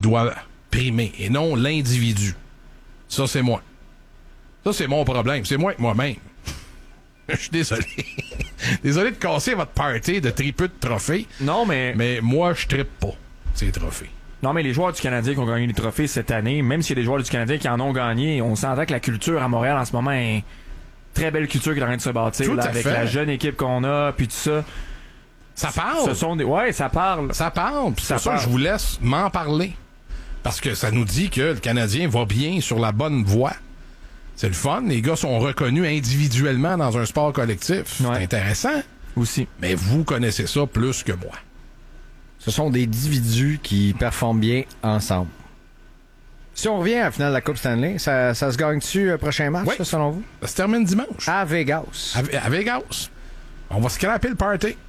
doit primer et non l'individu. Ça, c'est moi. Ça, c'est mon problème. C'est moi avec moi-même. Je suis désolé. Désolé de casser votre party de tripeux de trophées. Non, mais moi, je trippe pas ces trophées. Non, mais les joueurs du Canadien qui ont gagné les trophées cette année, même s'il y a des joueurs du Canadien qui en ont gagné, on s'entend que la culture à Montréal en ce moment est une très belle culture qui est en train de se bâtir, là, avec la jeune équipe qu'on a, puis tout ça. Ça parle. Ouais, ça parle. Ça parle. Puis c'est pour ça que je vous laisse m'en parler. Parce que ça nous dit que le Canadien va bien sur la bonne voie. C'est le fun. Les gars sont reconnus individuellement dans un sport collectif. C'est intéressant. Aussi. Mais vous connaissez ça plus que moi. Ce sont des individus qui performent bien ensemble. Si on revient à la finale de la Coupe Stanley, ça se gagne-tu prochain match, ça, selon vous? Ça se termine dimanche. À Vegas. À Vegas. On va scraper le party.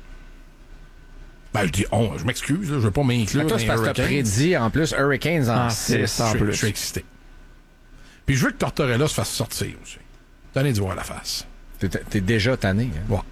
Ben, je dis je m'excuse, là, je veux pas m'inclure. Toi, c'est parce que t'as prédit, en plus, Hurricanes en 6 en plus. Je suis excité. Puis je veux que Tortorella se fasse sortir aussi. Tanné d'y voir la face. T'es déjà tanné, hein? Ouais.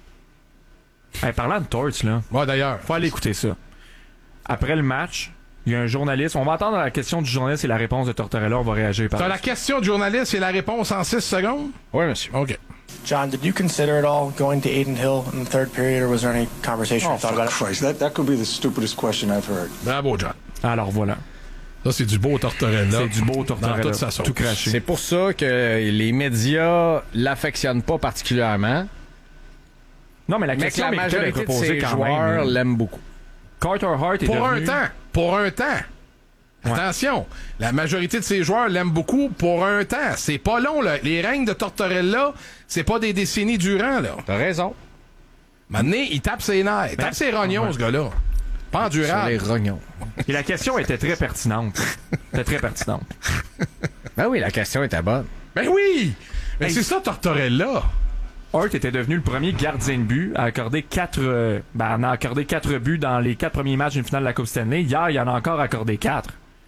Hey, parlant de Torts, là. Ouais, d'ailleurs. Faut aller écouter ça. Après le match, il y a un journaliste. On va entendre la question du journaliste et la réponse de Tortorella. On va réagir par T'as la question du journaliste et la réponse en 6 secondes? Oui, monsieur. OK. John, did you consider at all going to Adin Hill in the third period, or was there any conversation or thought about it? Christ, that could be the stupidest question I've heard. Bravo, John. Alors voilà. Ça, c'est du beau Tortorella. C'est du beau Tortorella. Dans toute sa sauce. Tout craché. C'est pour ça que les médias l'affectionnent pas particulièrement. Non, mais la question la majorité de ses joueurs l'aiment beaucoup. Carter Hart est Pour devenu... Pour un temps. Ouais. Attention, la majorité de ces joueurs l'aiment beaucoup pour un temps. C'est pas long, là. Les règnes de Tortorella, c'est pas des décennies durant, là. T'as raison. Maintenant, il tape ses nerfs. Il tape ses rognons, ce gars-là. Pas endurable. Sur les rognons. Et la question était très pertinente. C'était très pertinente. Ben oui, la question était bonne. Ben oui! Mais c'est ça, Tortorella. Hart était devenu le premier gardien de but à accorder 4 buts dans les 4 premiers matchs d'une finale de la Coupe Stanley. Hier, il en a encore accordé 4.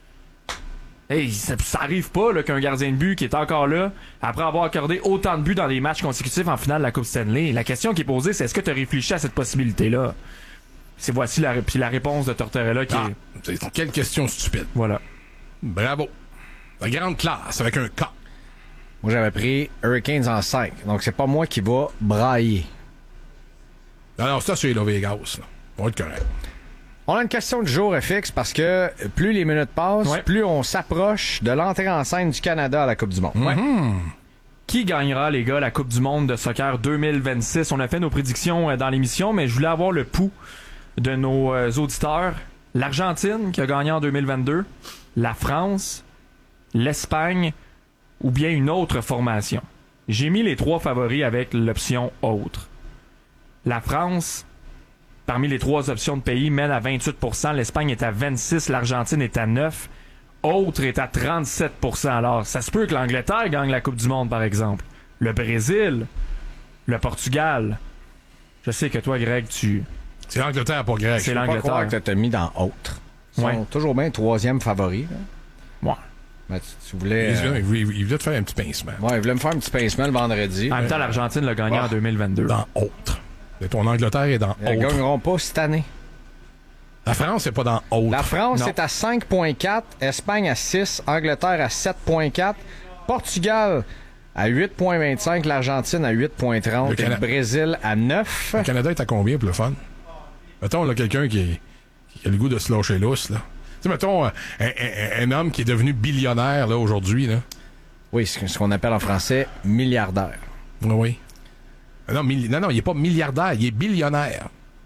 Hey, ça arrive pas là, qu'un gardien de but qui est encore là, après avoir accordé autant de buts dans les matchs consécutifs en finale de la Coupe Stanley. La question qui est posée, c'est est-ce que tu as réfléchi à cette possibilité-là? Voici la réponse de Tortorella qui est... Quelle question stupide. Voilà. Bravo. La grande classe avec un K. Moi, j'avais pris Hurricanes en 5. Donc, c'est pas moi qui va brailler. Alors, ça, c'est la Vegas. Là. On va être correct. On a une question du jour FX parce que plus les minutes passent, plus on s'approche de l'entrée en scène du Canada à la Coupe du Monde. Mm-hmm. Qui gagnera, les gars, la Coupe du Monde de soccer 2026? On a fait nos prédictions dans l'émission, mais je voulais avoir le pouls de nos auditeurs. L'Argentine, qui a gagné en 2022, la France, l'Espagne ou bien une autre formation. J'ai mis les 3 favoris avec l'option autre. La France, parmi les 3 options de pays, mène à 28%, l'Espagne est à 26%, l'Argentine est à 9%, autre est à 37%. Alors, ça se peut que l'Angleterre gagne la Coupe du Monde, par exemple. Le Brésil, le Portugal. Je sais que toi, Greg, c'est l'Angleterre pour Greg. C'est l'Angleterre. Je peux pas croire que t'as mis dans autre. Ils sont toujours bien 3e favori. Là. Ouais. Mais tu voulais... Il voulait te faire un petit pincement. Ouais, il voulait me faire un petit pincement le vendredi. En même temps, l'Argentine l'a gagné en 2022. Dans autre. Ton Angleterre est dans autre. Ils ne gagneront pas cette année. La France, c'est pas dans autre. La France est à 5,4, Espagne à 6, Angleterre à 7,4, Portugal à 8,25, l'Argentine à 8,30 et le Brésil à 9. Le Canada est à combien pour le fun? Mettons, là, quelqu'un qui a le goût de se lâcher lousse, là. Tu sais, mettons, un homme qui est devenu billionnaire, là, aujourd'hui, là. Oui, ce qu'on appelle en français milliardaire. Oui. Non, il est pas milliardaire, il est billionnaire.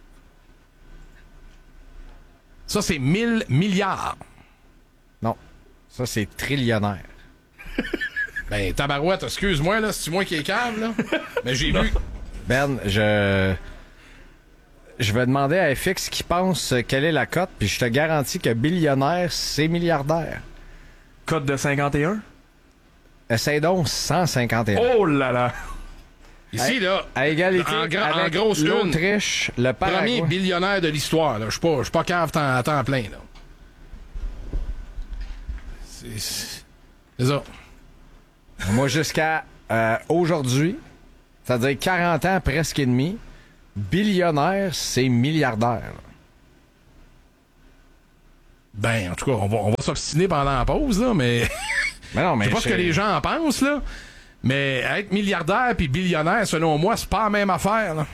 Ça, c'est 1000 milliards. Non. Ça, c'est trillionnaire. Ben, tabarouette, excuse-moi, là, c'est moi qui est calme, là. Mais j'ai vu. Ben, je vais demander à FX qui pense quelle est la cote, puis je te garantis que billionnaire, c'est milliardaire. Cote de 51? Essaye donc 151. Oh là là! Ici, là, à égalité avec l'Autriche, le Paraguay. Premier billionnaire de l'histoire, là. Je suis pas cave à temps plein, là. C'est ça. Moi, jusqu'à aujourd'hui, c'est-à-dire 40 ans presque et demi, billionnaire, c'est milliardaire. Ben, en tout cas, on va s'obstiner pendant la pause, là, mais... Non, mais je sais pas ce que les gens en pensent, là. Mais être milliardaire puis billionnaire, selon moi, c'est pas la même affaire, là.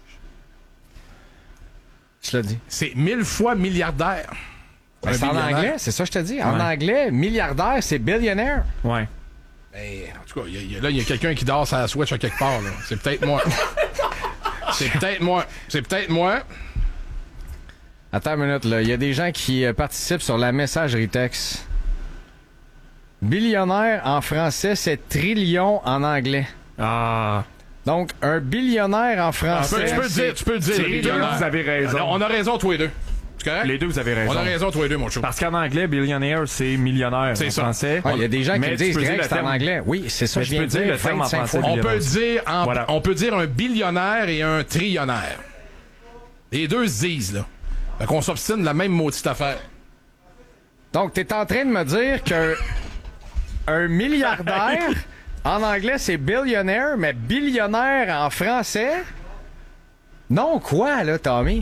Je l'ai dit. C'est 1000 fois milliardaire. Ben, c'est en anglais, c'est ça que je te dis. En anglais, milliardaire, c'est billionaire. Ouais. Ben, en tout cas, il y a quelqu'un qui dort sur la Switch à quelque part, là. C'est peut-être moi. C'est peut-être moi. Attends une minute, là. Il y a des gens qui participent sur la messagerie texte. Billionnaire en français, c'est trillion en anglais. Ah. Donc, un billionnaire en français... Tu peux le dire. Les deux, vous avez raison. On a raison, tous les deux. C'est correct? Les deux, vous avez raison. On a raison, tous les deux, mon chou. Parce qu'en anglais, billionaire, c'est millionnaire en français. Il y a des gens qui mais disent tu peux Greg, dire c'est en anglais. Oui, c'est ça que je viens de dire. le terme en français. On peut dire un billionnaire et un trillionnaire. Les deux se disent, là. Fait qu'on s'obstine de la même maudite affaire. Donc, t'es en train de me dire qu'un milliardaire, en anglais, c'est billionaire, mais billionnaire en français? Non, quoi, là, Tommy?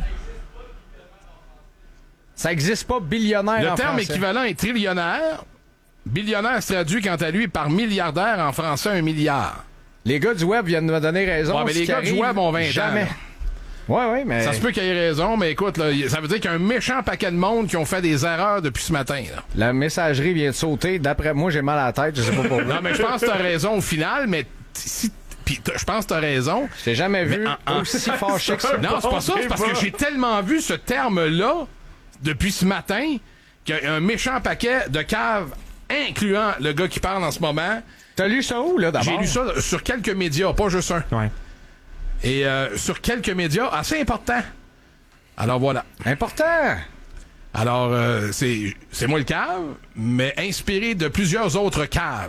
Ça existe pas, billionnaire en français. Le terme équivalent est trillionnaire. Billionnaire se traduit, quant à lui, par milliardaire, en français, 1 milliard. Les gars du web viennent de me donner raison. Ouais, mais les gars du web ont 20 jamais. ans. Oui, mais... Ça se peut qu'il ait raison, mais écoute, là, ça veut dire qu'il y a un méchant paquet de monde qui ont fait des erreurs depuis ce matin. Là. La messagerie vient de sauter. D'après moi, j'ai mal à la tête. Je sais pas pourquoi. Non, mais je pense que t'as raison au final, mais je pense que t'as raison. Je t'ai jamais vu aussi fâché que ça. Non, c'est pas ça. C'est parce que j'ai tellement vu ce terme-là depuis ce matin qu'il y a un méchant paquet de caves, incluant le gars qui parle en ce moment. T'as lu ça où, là, d'abord? J'ai lu ça sur quelques médias, pas juste un. Ouais. Et sur quelques médias assez importants. Alors voilà. Important! Alors, c'est moi le cave, mais inspiré de plusieurs autres caves.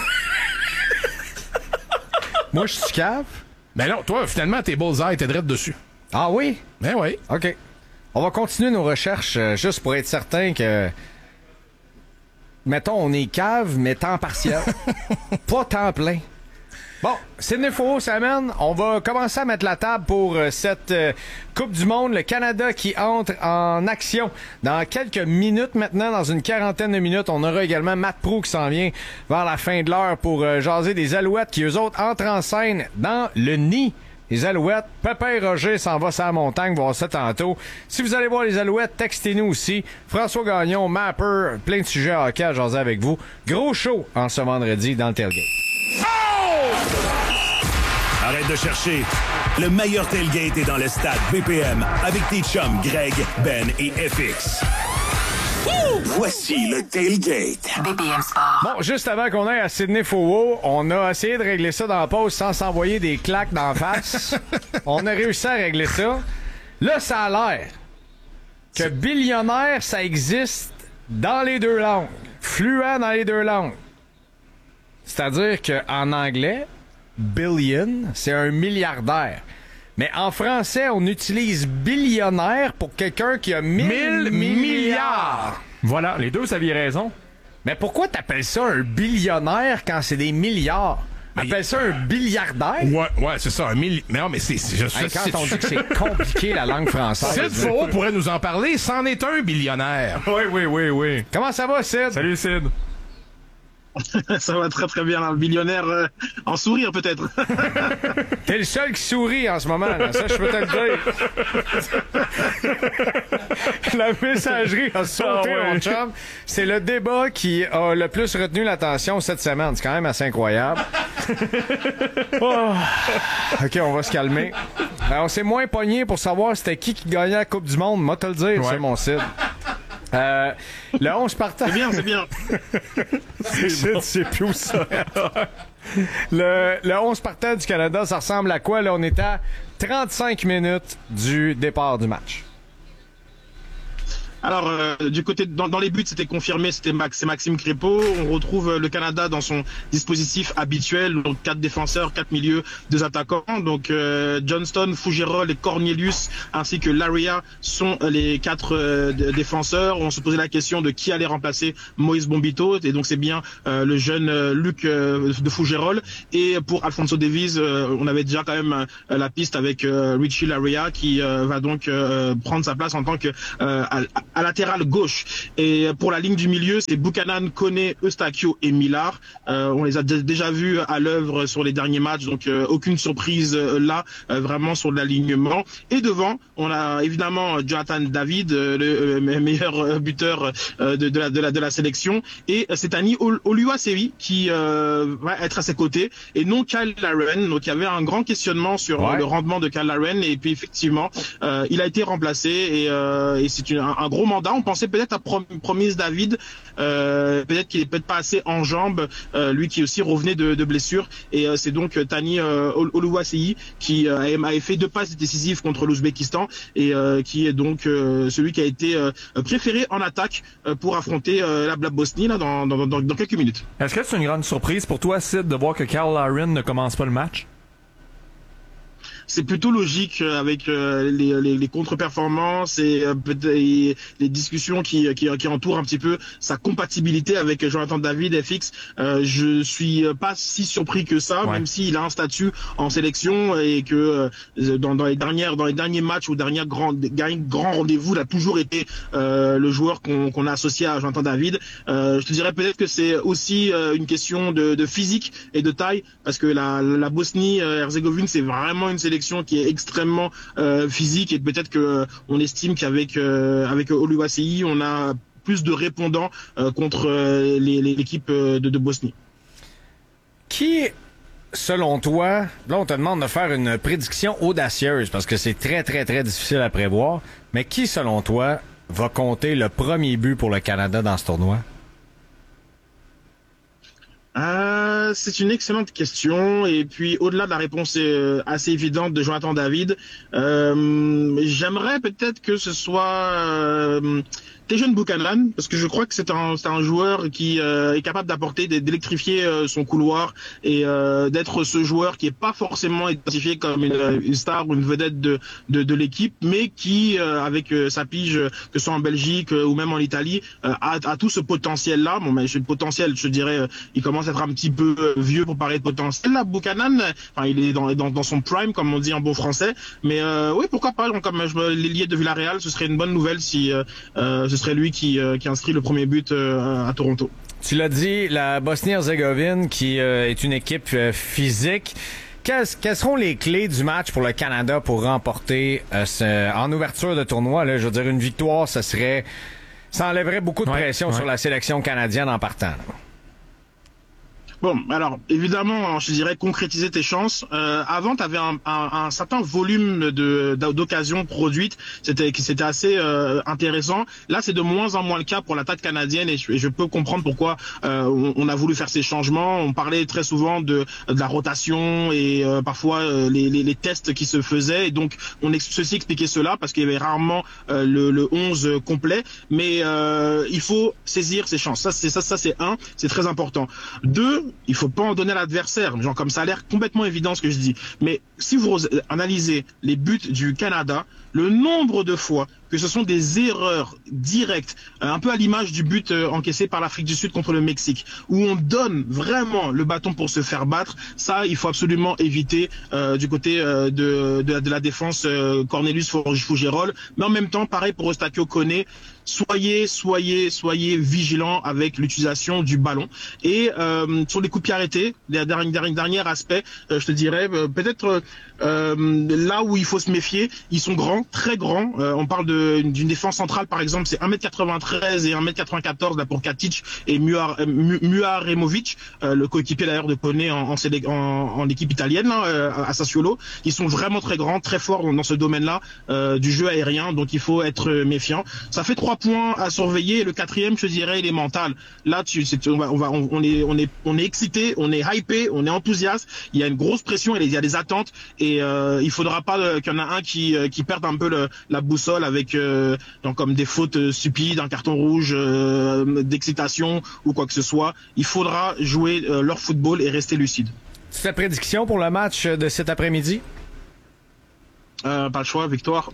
Moi, je suis cave? Mais non, toi, finalement, t'es bullseye, t'es direct dessus. Ah oui? Ben oui. OK. On va continuer nos recherches juste pour être certain que... Mettons, on est cave, mais temps partiel. Pas temps plein. Bon, Sidney Faux, ça amène. On va commencer à mettre la table pour cette Coupe du Monde. Le Canada qui entre en action dans quelques minutes maintenant, dans une quarantaine de minutes. On aura également Matt Proulx qui s'en vient vers la fin de l'heure pour jaser des Alouettes qui, eux autres, entrent en scène dans le nid. Les Alouettes, Pépin Roger s'en va sur la montagne, voir ça tantôt. Si vous allez voir les Alouettes, textez-nous aussi. François Gagnon, Mapper, plein de sujets à hockey à jaser avec vous. Gros show en ce vendredi dans le tailgate. Arrête de chercher. Le meilleur tailgate est dans le stade BPM avec tes chums Greg, Ben et FX. Voici le tailgate. BPM Sport. Bon, juste avant qu'on aille à Sidney Faux, on a essayé de régler ça dans la pause sans s'envoyer des claques d'en face. On a réussi à régler ça. Là, ça a l'air que billionnaire, ça existe dans les deux langues. Fluent dans les deux langues. C'est-à-dire qu'en anglais, billion, c'est un milliardaire. Mais en français, on utilise billionnaire pour quelqu'un qui a 1000 milliards. Voilà, les deux, vous aviez raison. Mais pourquoi t'appelles ça un billionnaire quand c'est des milliards? Appelle ça un billiardaire? Ouais, c'est ça, un milliard. Mais non, mais quand on dit que c'est compliqué, la langue française. Sid Faux pourrait nous en parler, c'en est un billionnaire. Oui. Comment ça va, Sid? Salut, Sid. Ça va très très bien, le billionnaire en sourire peut-être. T'es le seul qui sourit en ce moment, là. Ça je peux te le dire. La messagerie a sauté, mon chum. C'est le débat qui a le plus retenu l'attention cette semaine. C'est quand même assez incroyable. Oh. OK, on va se calmer. On s'est moins pogné pour savoir c'était qui gagnait la Coupe du Monde. Moi te le dire, c'est mon Sid. Le 11 partant. C'est bien. C'est plus où ça. Le 11 partant du Canada, ça ressemble à quoi? Là, on est à 35 minutes du départ du match. Alors, du côté, dans les buts, c'était confirmé, c'est Maxime Crépeau. On retrouve le Canada dans son dispositif habituel, donc 4 défenseurs, 4 milieux, 2 attaquants. Donc, Johnston, Fougerolles et Cornelius, ainsi que Laria sont les 4 défenseurs. On se posait la question de qui allait remplacer Moïse Bombito. Et donc, c'est bien le jeune Luc de Fougerolles. Et pour Alphonso Davies, on avait déjà quand même la piste avec Richie Laria qui va donc prendre sa place en tant que à latéral gauche. Et pour la ligne du milieu, c'est Buchanan, Kone, Eustáquio et Millar. On les a déjà vus à l'œuvre sur les derniers matchs, donc aucune surprise là, vraiment sur l'alignement. Et devant, on a évidemment Jonathan David, le meilleur buteur de la sélection, et c'est Tani Oluwaseyi qui va être à ses côtés, et non Kyle Larin. Donc il y avait un grand questionnement sur le rendement de Kyle Larin, et puis effectivement, il a été remplacé, et c'est un gros mandat. On pensait peut-être à Promise David, peut-être qu'il est peut-être pas assez en jambes, lui qui aussi revenait de blessure, et c'est donc Tani Oluwaseyi qui a fait 2 passes décisives contre l'Ouzbékistan, et qui est donc celui qui a été préféré en attaque pour affronter la Bosnie là dans quelques minutes. Est-ce que c'est une grande surprise pour toi, Sid, de voir que Kyle Larin ne commence pas le match? C'est plutôt logique avec les contre-performances et les discussions qui entourent un petit peu sa compatibilité avec Jonathan David FX. Je suis pas si surpris que ça, même s'il a un statut en sélection, et que dans les derniers matchs ou derniers grands rendez-vous, il a toujours été le joueur qu'on a associé à Jonathan David. Je te dirais peut-être que c'est aussi une question de physique et de taille, parce que la Bosnie-Herzégovine, c'est vraiment une sélection qui est extrêmement physique, et peut-être que on estime qu'avec Oluwaseyi, on a plus de répondants contre l'équipe de Bosnie. Qui, selon toi, là on te demande de faire une prédiction audacieuse parce que c'est très très très difficile à prévoir, mais qui, selon toi, va compter le premier but pour le Canada dans ce tournoi? C'est une excellente question, et puis au-delà de la réponse assez évidente de Jonathan David, j'aimerais peut-être que ce soit Tejan Buchanan, parce que je crois que c'est un joueur qui est capable d'électrifier son couloir, et d'être ce joueur qui est pas forcément identifié comme une star ou une vedette de l'équipe, mais qui avec sa pige, que ce soit en Belgique ou même en Italie, a tout ce potentiel là. Bon, mais le potentiel, je dirais, il commence à être un petit peu vieux pour parler de potentiel là. Buchanan, enfin, il est dans son prime, comme on dit en bon français, mais oui, pourquoi pas. Donc, comme l'ailier de Villarreal, ce serait une bonne nouvelle si ce serait lui qui inscrit le premier but à Toronto. Tu l'as dit, la Bosnie-Herzégovine qui est une équipe physique. Quelles seront les clés du match pour le Canada pour remporter en ouverture de tournoi? Là, je veux dire, une victoire, ça enlèverait beaucoup de pression sur la sélection canadienne en partant. Bon, alors évidemment, je dirais concrétiser tes chances. Avant, tu avais un certain volume d'occasions produites. C'était assez intéressant. Là, c'est de moins en moins le cas pour l'attaque canadienne, et je peux comprendre pourquoi on a voulu faire ces changements. On parlait très souvent de la rotation et parfois les tests qui se faisaient, et donc ceci expliquait cela, parce qu'il y avait rarement le 11 complet. Mais il faut saisir ses chances. Ça c'est un, c'est très important. 2, il faut pas en donner à l'adversaire. Genre, comme ça a l'air complètement évident ce que je dis. Mais si vous analysez les buts du Canada, le nombre de fois que ce sont des erreurs directes, un peu à l'image du but encaissé par l'Afrique du Sud contre le Mexique, où on donne vraiment le bâton pour se faire battre, ça, il faut absolument éviter du côté de la défense Cornelius Fougerolles. Mais en même temps, pareil pour Eustáquio Kone, soyez vigilants avec l'utilisation du ballon. Et sur les coups de pied arrêtés, dernier aspect, je te dirais, peut-être là où il faut se méfier, ils sont grands, très grands. On parle d'une défense centrale, par exemple, c'est 1m93 et 1m94 là pour Katic et Muaremovic, le coéquipier d'ailleurs de Kone en équipe italienne là, à Sassuolo. Ils sont vraiment très grands, très forts dans ce domaine-là du jeu aérien, donc il faut être méfiant. Ça fait 3 points à surveiller. Le 4e, je dirais, il est mental. Là, on est excité, on est hypé, on est enthousiaste. Il y a une grosse pression, il y a des attentes, et il faudra pas qu'il y en a un qui perde un peu la boussole avec comme des fautes stupides, un carton rouge d'excitation ou quoi que ce soit. Il faudra jouer leur football et rester lucide. C'est ta prédiction pour le match de cet après-midi? Pas le choix, victoire.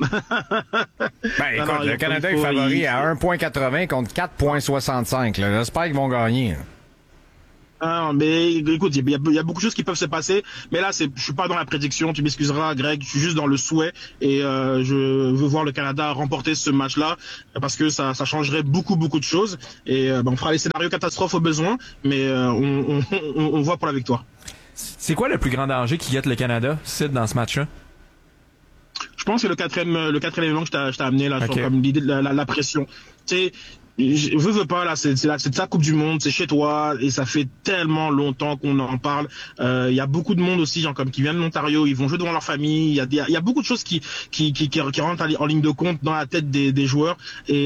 Écoute, le Canada est favori à 1,80 contre 4,65. J'espère qu'ils vont gagner. Mais écoute, il y a beaucoup de choses qui peuvent se passer, mais là, je suis pas dans la prédiction, tu m'excuseras, Greg, je suis juste dans le souhait, et je veux voir le Canada remporter ce match-là, parce que ça changerait beaucoup de choses, et on fera les scénarios catastrophes au besoin, mais on voit pour la victoire. C'est quoi le plus grand danger qui guette le Canada, Sid, dans ce match-là? Je pense que le quatrième élément que je t'ai amené là, okay. Sur comme l'idée de la pression. Tu sais, je veux pas là, c'est ta Coupe du Monde, c'est chez toi et ça fait tellement longtemps qu'on en parle. Il y a beaucoup de monde aussi, genre comme qui viennent de l'Ontario, ils vont jouer devant leur famille. Il y a beaucoup de choses qui rentrent en ligne de compte dans la tête des joueurs et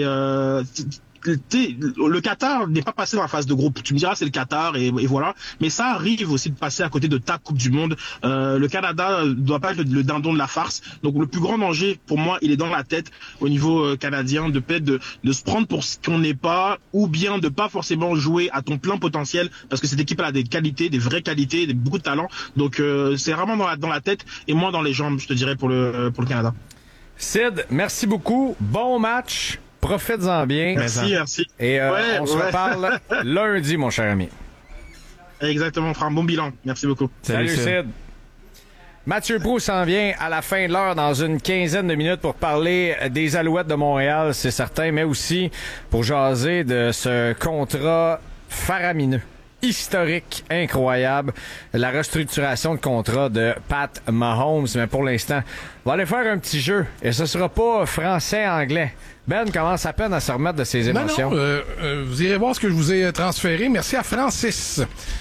le Qatar n'est pas passé dans la phase de groupe. Tu me diras c'est le Qatar et voilà, mais ça arrive aussi de passer à côté de ta Coupe du Monde. Le Canada doit pas être le dindon de la farce. Donc le plus grand danger pour moi, il est dans la tête au niveau canadien, de peut-être de se prendre pour ce qu'on n'est pas, ou bien de pas forcément jouer à ton plein potentiel, parce que cette équipe a des qualités, des vraies qualités, beaucoup de talent. Donc c'est vraiment dans la tête et moins dans les jambes, je te dirais, pour le Canada. Sid, merci beaucoup. Bon match. Profites-en bien. Merci. Et on se reparle lundi, mon cher ami. Exactement, on fera un bon bilan. Merci beaucoup. Salut Sid. Mathieu Proulx s'en vient à la fin de l'heure dans une quinzaine de minutes pour parler des Alouettes de Montréal, c'est certain, mais aussi pour jaser de ce contrat faramineux, historique, incroyable, la restructuration de contrat de Pat Mahomes. Mais pour l'instant, on va aller faire un petit jeu et ce sera pas français-anglais. Ben commence à peine à se remettre de ses émotions. Non, vous irez voir ce que je vous ai transféré. Merci à Francis.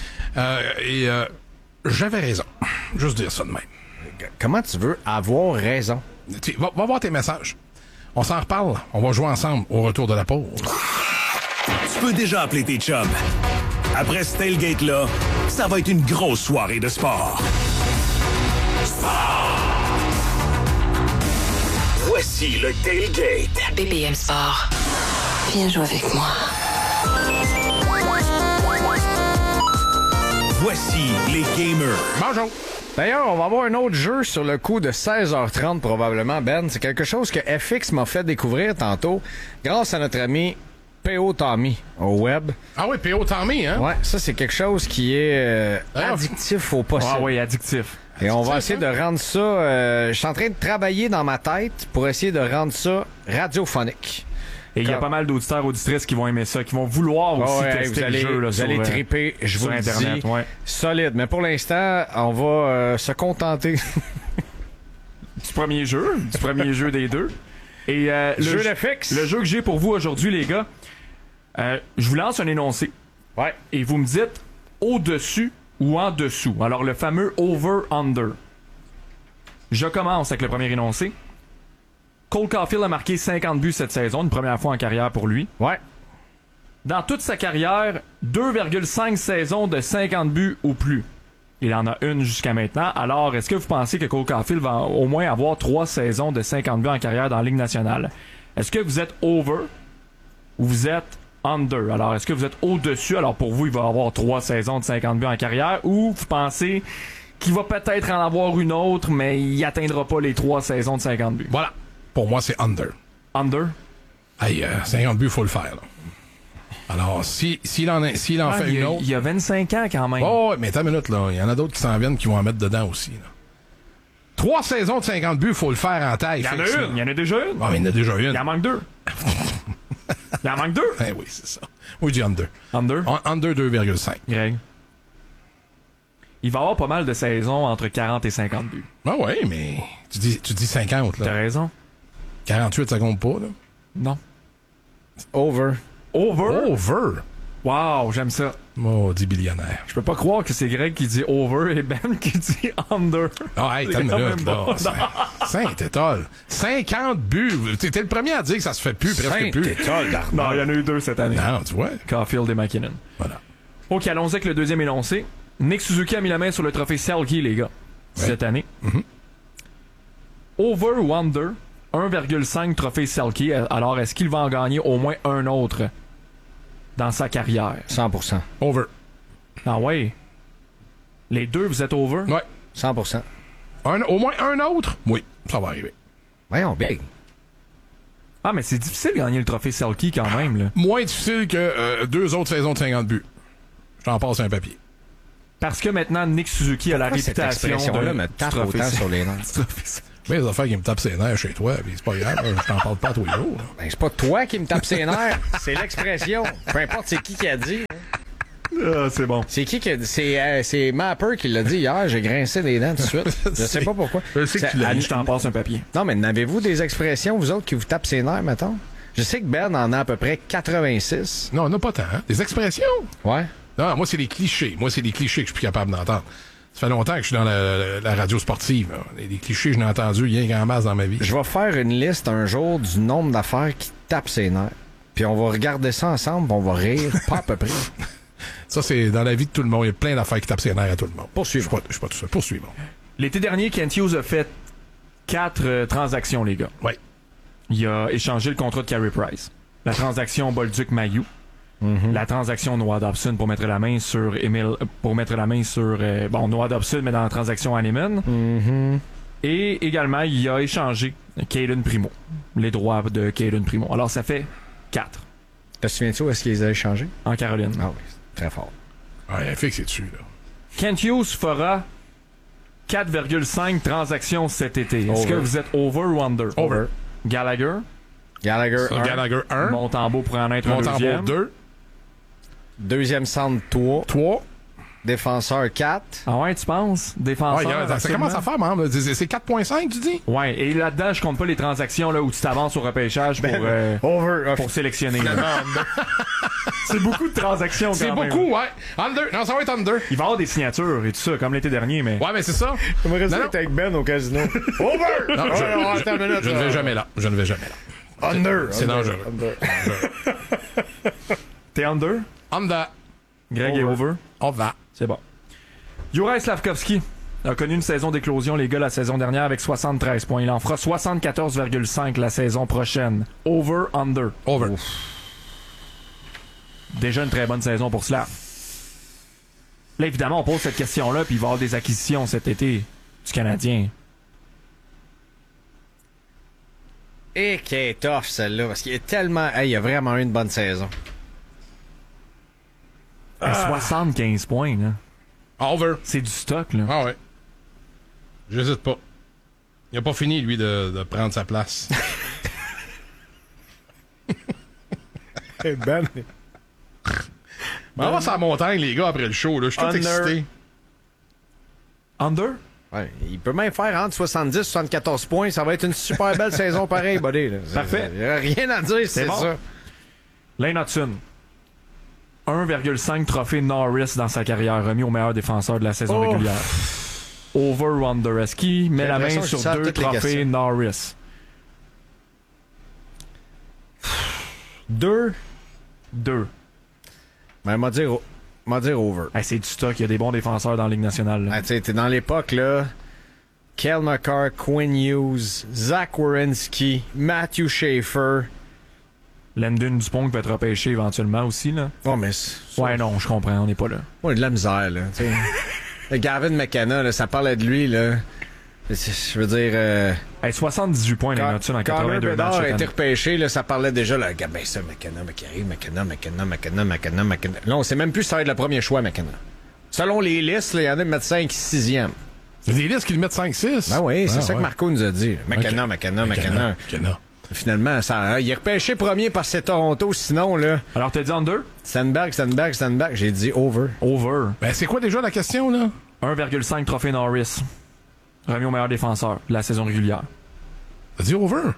J'avais raison. Juste dire ça de même. Comment tu veux avoir raison? Va voir tes messages. On s'en reparle. On va jouer ensemble au retour de la pause. Tu peux déjà appeler tes chums. Après ce tailgate-là, ça va être une grosse soirée de sport. Voici le tailgate. BPM Sport. Viens jouer avec moi. Voici les gamers. Bonjour. D'ailleurs, on va avoir un autre jeu sur le coup de 16h30 probablement, Ben. C'est quelque chose que FX m'a fait découvrir tantôt grâce à notre ami P.O. Tommy au web. Ah oui, P.O. Tommy, hein? Ouais, ça c'est quelque chose qui est addictif au possible. Ah oui, addictif. Et on va essayer de rendre ça... je suis en train de travailler dans ma tête pour essayer de rendre ça radiophonique. Et il y a pas mal d'auditeurs, auditrices qui vont aimer ça, qui vont vouloir aussi tester le jeu. Là, vous allez triper, je vous le Internet, dis, ouais. solide. Mais pour l'instant, on va se contenter du premier jeu des deux. Et le jeu que j'ai pour vous aujourd'hui, les gars, je vous lance un énoncé. Ouais. Et vous me dites au-dessus ou en dessous. Alors, le fameux over-under. Je commence avec le premier énoncé. Cole Caulfield a marqué 50 buts cette saison, une première fois en carrière pour lui. Ouais. Dans toute sa carrière, 2,5 saisons de 50 buts ou plus. Il en a une jusqu'à maintenant. Alors, est-ce que vous pensez que Cole Caulfield va au moins avoir 3 saisons de 50 buts en carrière dans la Ligue nationale? Est-ce que vous êtes over ou vous êtes under? Alors, est-ce que vous êtes au-dessus? Alors, pour vous, il va avoir 3 saisons de 50 buts en carrière. Ou vous pensez qu'il va peut-être en avoir une autre, mais il atteindra pas les 3 saisons de 50 buts? Voilà. Pour moi, c'est under. Under? Hey, 50 buts, il faut le faire, là. Alors, s'il en fait une autre... Il y a 25 ans, quand même. Oh, mais attends une minute, là. Il y en a d'autres qui s'en viennent qui vont en mettre dedans aussi, là. 3 saisons de 50 buts, il faut le faire en taille. Il y en a une. Il y en a déjà une. Ah, mais il y en a déjà une. Il en manque 2. Il en manque 2. Eh oui, c'est ça. Oui, je dis under. Under? Under 2,5. Greg. Il va y avoir pas mal de saisons entre 40 et 50 buts. Ah oui, mais tu dis 50, là. T'as raison. 48, ça compte pas, là. Non. Over. Over? Wow, j'aime ça. Oh, 10 billionnaires. Je peux pas croire que c'est Greg qui dit over et Ben qui dit under. Ah, hey, t'as une minute, là. Saint-Étoile. 50 buts. T'es le premier à dire que ça se fait plus, presque plus. Saint-Étoile, non, il y en a eu 2 cette année. Non, tu vois. Caulfield et McKinnon. Voilà. OK, allons-y avec le deuxième énoncé. Nick Suzuki a mis la main sur le trophée Selke, les gars, cette année. Mm-hmm. Over ou under, 1,5 trophée Selke. Alors, est-ce qu'il va en gagner au moins un autre dans sa carrière? 100%. Over. Ah ouais. Les deux, vous êtes over? Ouais. 100%. Au moins un autre? Oui, ça va arriver. Voyons, big. Ah, mais c'est difficile de gagner le trophée Selke quand même, là. Moins difficile que 2 autres saisons de 50 buts. J'en passe un papier. Parce que maintenant, Nick Suzuki a la Pourquoi cette réputation expression-là de... me tape autant sur les nerfs? Mais les affaires qui me tapent ses nerfs chez toi, puis c'est pas grave, là, je t'en parle pas tous les jours. Là. Ben, c'est pas toi qui me tape ses nerfs, c'est l'expression. Peu importe c'est qui a dit. Ah, c'est bon. C'est qui a dit? C'est Mapper qui l'a dit hier, j'ai grincé les dents tout de suite. Je sais pas pourquoi. Je sais que tu l'as dit, je t'en passe un papier. Non, mais n'avez-vous des expressions, vous autres, qui vous tapent ses nerfs, mettons? Je sais que Ben en a à peu près 86. Non, on n'a pas tant. Hein? Des expressions? Ouais. Non, moi, c'est des clichés. Moi, c'est des clichés que je suis plus capable d'entendre. Ça fait longtemps que je suis dans la radio sportive. Là. Des clichés, je n'ai entendu rien qu'en masse dans ma vie. Je vais faire une liste un jour du nombre d'affaires qui tapent ses nerfs. Puis on va regarder ça ensemble, puis on va rire, pas à peu près. Ça, c'est dans la vie de tout le monde. Il y a plein d'affaires qui tapent ses nerfs à tout le monde. Poursuivons. Je suis pas tout seul. Poursuivons. L'été dernier, Kent Hughes a fait 4 transactions, les gars. Oui. Il a échangé le contrat de Carey Price. La transaction Bolduc-Mayou. La transaction Noah Dobson pour mettre la main sur Noah Dobson, mais dans la transaction Hanneman. Et également, il a échangé Caden Primo. Les droits de Caden Primo. Alors, ça fait 4. Te souviens-tu où est-ce qu'ils les a échangés? En Caroline. Ah oui, très fort. Ouais, fixe dessus, là. Kent Hughes fera 4,5 transactions cet été. Est-ce Over. que vous êtes over ou under? Over. Gallagher. Gallagher, 1. Gallagher 1. Montembeau pourrait en être un Montembeau deuxième. 2. Deuxième centre, 3. 3. Défenseur, 4. Ah ouais, tu penses? Défenseur. Ça absolument. commence à faire, man. C'est 4,5, tu dis? Ouais, et là-dedans, je compte pas les transactions là, où tu t'avances au repêchage pour sélectionner. C'est beaucoup de transactions quand C'est même. beaucoup, ouais. Under. Non, ça va être under. Il va y avoir des signatures et tout ça, comme l'été dernier, mais... Ouais, mais c'est ça. J'aimerais Non, non. être avec Ben au casino. Over! Non, je ne vais jamais là. Je ne vais jamais là. Under. C'est dangereux. T'es under? Under. Greg est over? On va. C'est bon. Juraj Slavkovski a connu une saison d'éclosion, les gars, la saison dernière avec 73 points. Il en fera 74,5 la saison prochaine. Over, under. Over. Déjà une très bonne saison pour Slav. Là, évidemment, on pose cette question-là, puis il va y avoir des acquisitions cet été du Canadien. Et qui est tough, celle-là, parce qu'il est tellement... Hey, il a vraiment eu une bonne saison. 75 points, là. Over. C'est du stock, là. Ah ouais. J'hésite pas. Il a pas fini, lui, de prendre sa place. Ben... On va sur la montagne, les gars, après le show. Là. Je suis tout Under. excité. Under? Ouais, il peut même faire entre 70 et 74 points. Ça va être une super belle saison pareil, buddy. Là. Parfait. Il n'y a rien à dire, c'est bon. ça. Lane Hudson. 1,5 trophée Norris dans sa carrière, remis au meilleur défenseur de la saison régulière. Over ou under? Est-ce qu'il met la main l'impression sur qu'ils savent 2 toutes les trophées questions. Norris? 2. 2. Ben, m'a dire over. Hey, c'est du stock, il y a des bons défenseurs dans la Ligue nationale. Là. Ah, tu sais, t'es dans l'époque, là. Kel McCarr, Quinn Hughes, Zach Werenski, Matthew Schaefer. Landon Dupont qui peut être repêché éventuellement aussi. Là. Oh, mais... Ouais, non, je comprends, on n'est pas là. On a de la misère, là. tu sais. Le Gavin McKenna, là, ça parlait de lui, là. Je veux dire... Hey, 78 points, Lane Hudson, en 82 Connor matchs. Bedard cette a été année. repêché, là, ça parlait déjà, là, ben ça, McKenna. Là, on sait même plus si ça va être le premier choix, McKenna. Selon les listes, là, il y en a qui mettent 5 6e. Il y a des listes qui le mettent 5-6. Ben oui, c'est ça que ouais. Marco nous a dit. McKenna. McKenna. Finalement, ça, il est repêché premier par c'est Toronto, sinon, là, Alors, t'as dit under? Stenberg. J'ai dit over. Over. Ben, c'est quoi déjà la question, là? 1,5 trophée Norris. Remis au meilleur défenseur de la saison régulière. T'as dit over?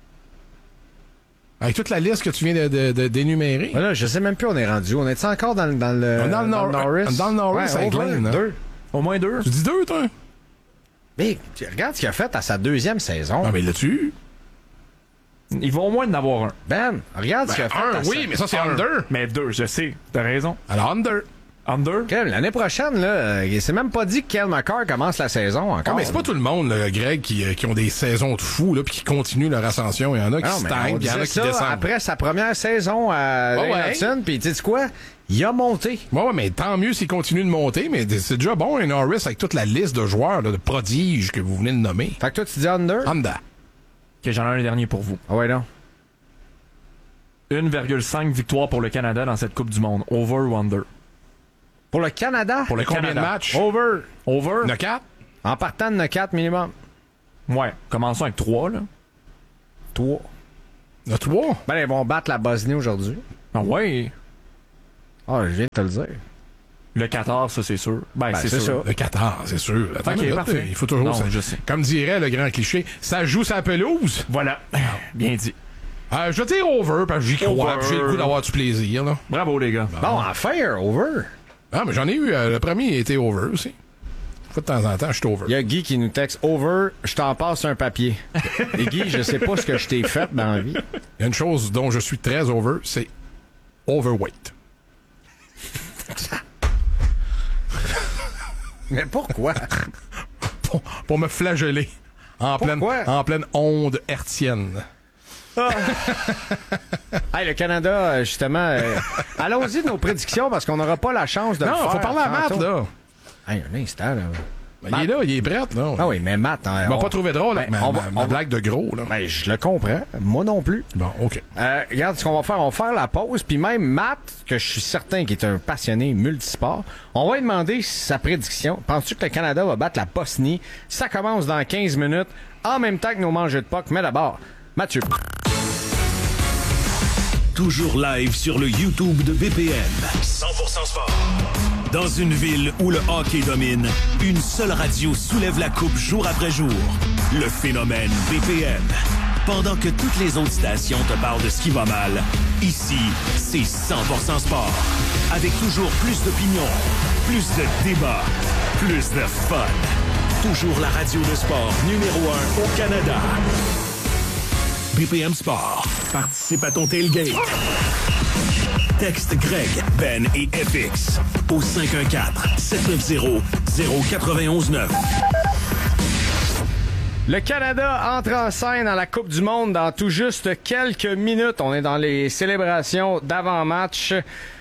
Avec toute la liste que tu viens d'énumérer. Voilà, je sais même plus où on est rendu. On est encore dans le Norris? Dans le Norris, Ouais, avec over, Glenn, hein? 2. Au moins 2? Tu dis 2, toi? Mais regarde ce qu'il a fait à sa deuxième saison. Ah, mais l'as-tu? Il va au moins en avoir un. Ben, regarde ce qu'il a fait. Un, oui, mais ça, c'est under. Mais 2, je sais. T'as raison. Alors, under. Under? L'année prochaine, là, il s'est même pas dit que Kel McCarr commence la saison encore. Ah, mais c'est pas tout le monde, là, Greg, qui ont des saisons de fous, là, puis qui continuent leur ascension. Il y en a qui Non, mais stagnent, on puis il y en a disait qui ça descendent. après sa première saison à ouais. Hudson, puis tu sais quoi? Il a monté. Ouais, mais tant mieux s'il continue de monter, mais c'est déjà bon, un Norris, avec toute la liste de joueurs, là, de prodiges que vous venez de nommer. Fait que toi, tu dis under? Under. Que j'en ai un dernier pour vous. Ah ouais, non. 1,5 victoire pour le Canada dans cette Coupe du Monde. Over ou under? Pour le Canada? Pour le combien de matchs? Over. Over? Il y en a 4? En partant de 4 minimum. Ouais. Commençons avec 3, là. 3. Il y en a 3? Ben, ils vont battre la Bosnie aujourd'hui. Ah ouais. Ah, je viens de te le dire. Le 14, ça, c'est sûr. Ben, c'est sûr. ça. Le 14, c'est sûr. Attends, Ok, une minute, parfait. il faut toujours... Non, ça. je sais. Comme dirait le grand cliché, ça joue sa pelouse. Voilà. Bien dit. Je vais dire over, parce que j'y crois. Over. J'ai le goût d'avoir du plaisir, là. Bravo, les gars. Bon, enfin, over. Ah, mais j'en ai eu... le premier était over aussi. Faut de temps en temps, je suis over. Il y a Guy qui nous texte over, je t'en passe un papier. Et Guy, je sais pas ce que je t'ai fait dans la vie. Il y a une chose dont je suis très over, c'est overweight. Mais pourquoi? Pour me flageller en pleine onde hertzienne. Hey, le Canada, justement, allons-y de nos prédictions parce qu'on n'aura pas la chance de le faire. Non, faut parler à Matt, tantôt. là. Hey, un instant, là. Ben, il est là, il est prêt, là. Ah oui, mais Matt... Hein, Il m'a pas trouvé drôle avec ma blague de gros, là. Ben, je le comprends. Moi non plus. Bon, OK. Regarde ce qu'on va faire. On va faire la pause. Puis même Matt, que je suis certain qu'il est un passionné multisport, on va lui demander sa prédiction. Penses-tu que le Canada va battre la Bosnie? Ça commence dans 15 minutes, en même temps que nos mangeux de POC. Mais d'abord, Mathieu. Toujours live sur le YouTube de BPM. 100% sport. Dans une ville où le hockey domine, une seule radio soulève la coupe jour après jour. Le phénomène BPM. Pendant que toutes les autres stations te parlent de ce qui va mal, ici, c'est 100% sport. Avec toujours plus d'opinions, plus de débats, plus de fun. Toujours la radio de sport numéro 1 au Canada. BPM Sport. Participe à ton tailgate. Texte Greg, Ben et FX au 514-790-0919. Le Canada entre en scène dans la Coupe du Monde dans tout juste quelques minutes. On est dans les célébrations d'avant-match.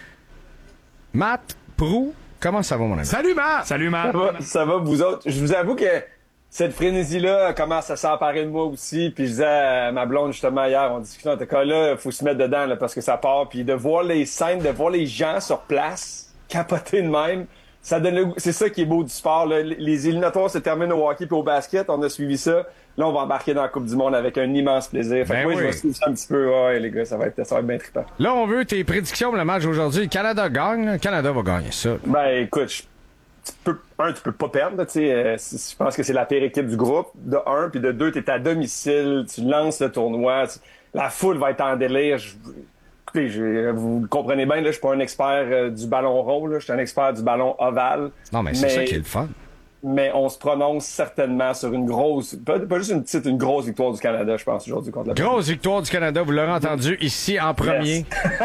Matt, Prou, comment ça va, mon ami? Salut, Matt! Salut, Matt. Ça va, vous autres. Je vous avoue que cette frénésie-là commence à s'emparer de moi aussi. Puis je disais à ma blonde, justement, hier, on discutait, en tout cas, là, faut se mettre dedans, là, parce que ça part. Puis de voir les scènes, de voir les gens sur place, capoter de même, ça donne le goût. C'est ça qui est beau du sport, là. Les éliminatoires se terminent au hockey puis au basket. On a suivi ça. Là, on va embarquer dans la Coupe du Monde avec un immense plaisir. Fait que moi, je vais suivre ça un petit peu. Ouais, les gars, ça va être bien trippant. Là, on veut tes prédictions pour le match d'aujourd'hui. Le Canada gagne. Le Canada va gagner ça. Ben, écoute, tu peux pas perdre, tu sais. Je pense que c'est la pire équipe du groupe, de 1, puis de 2, t'es à domicile, tu lances le tournoi, la foule va être en délire. Écoutez, vous comprenez bien, là, je suis pas un expert du ballon rond, là, je suis un expert du ballon ovale. Non, mais c'est ça qui est le fun. Mais on se prononce certainement sur une grosse, pas juste une grosse victoire du Canada, je pense, aujourd'hui contre la Grosse victoire du Canada, vous l'aurez entendu ici en premier,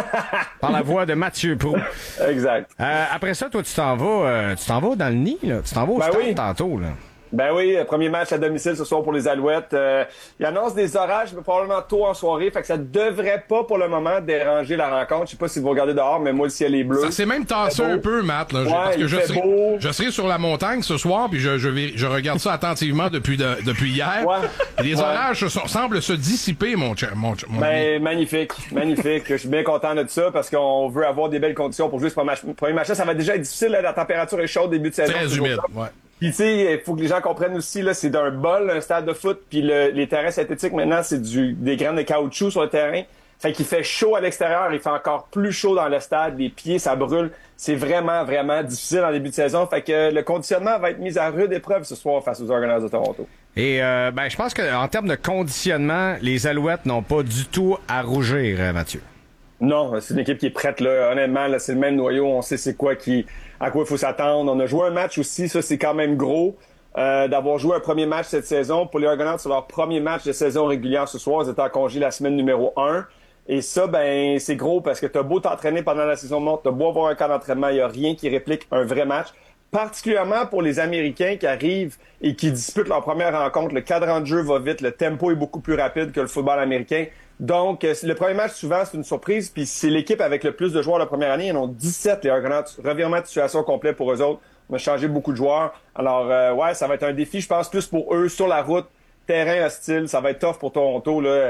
par la voix de Mathieu Prou. Exact. Après ça, toi, tu t'en vas dans le nid, là. Tu t'en vas au stade tantôt, là. Ben oui, premier match à domicile ce soir pour les Alouettes. Il annonce des orages, mais probablement tôt en soirée, fait que ça devrait pas pour le moment déranger la rencontre. Je sais pas si vous regardez dehors, mais moi le ciel est bleu. Ça s'est même tassé un peu, Matt, là, Ouais, parce que je serai sur la montagne ce soir, puis je regarde ça attentivement depuis hier. Ouais. Les orages semblent se dissiper, mon Ben, magnifique. Je suis bien content de ça parce qu'on veut avoir des belles conditions pour jouer ce premier match. Ça va déjà être difficile, là, la température est chaude début de saison. Très humide, ouais. Puis tu sais, il faut que les gens comprennent aussi, là, c'est d'un bol, un stade de foot, puis les terrains synthétiques maintenant, c'est des graines de caoutchouc sur le terrain. Fait qu'il fait chaud à l'extérieur, il fait encore plus chaud dans le stade, les pieds, ça brûle. C'est vraiment, vraiment difficile en début de saison. Fait que le conditionnement va être mis à rude épreuve ce soir face aux Argonauts de Toronto. Et ben, je pense qu'en termes de conditionnement, les Alouettes n'ont pas du tout à rougir, Mathieu. Non, c'est une équipe qui est prête, là. Honnêtement, là, c'est le même noyau, on sait c'est quoi à quoi il faut s'attendre. On a joué un match aussi, ça c'est quand même gros. D'avoir joué un premier match cette saison. Pour les Argonauts, c'est leur premier match de saison régulière ce soir. Ils étaient en congé la semaine numéro 1. Et ça, ben, c'est gros parce que t'as beau t'entraîner pendant la saison morte, t'as beau avoir un camp d'entraînement, il y a rien qui réplique un vrai match. Particulièrement pour les Américains qui arrivent et qui disputent leur première rencontre. Le cadran de jeu va vite, le tempo est beaucoup plus rapide que le football américain. Donc, le premier match, souvent, c'est une surprise. Puis c'est l'équipe avec le plus de joueurs la première année. Ils en ont 17, les Argonauts. Revirement de situation complet pour eux autres. On a changé beaucoup de joueurs. Alors, ouais, ça va être un défi, je pense, plus pour eux, sur la route, terrain hostile. Ça va être tough pour Toronto, là.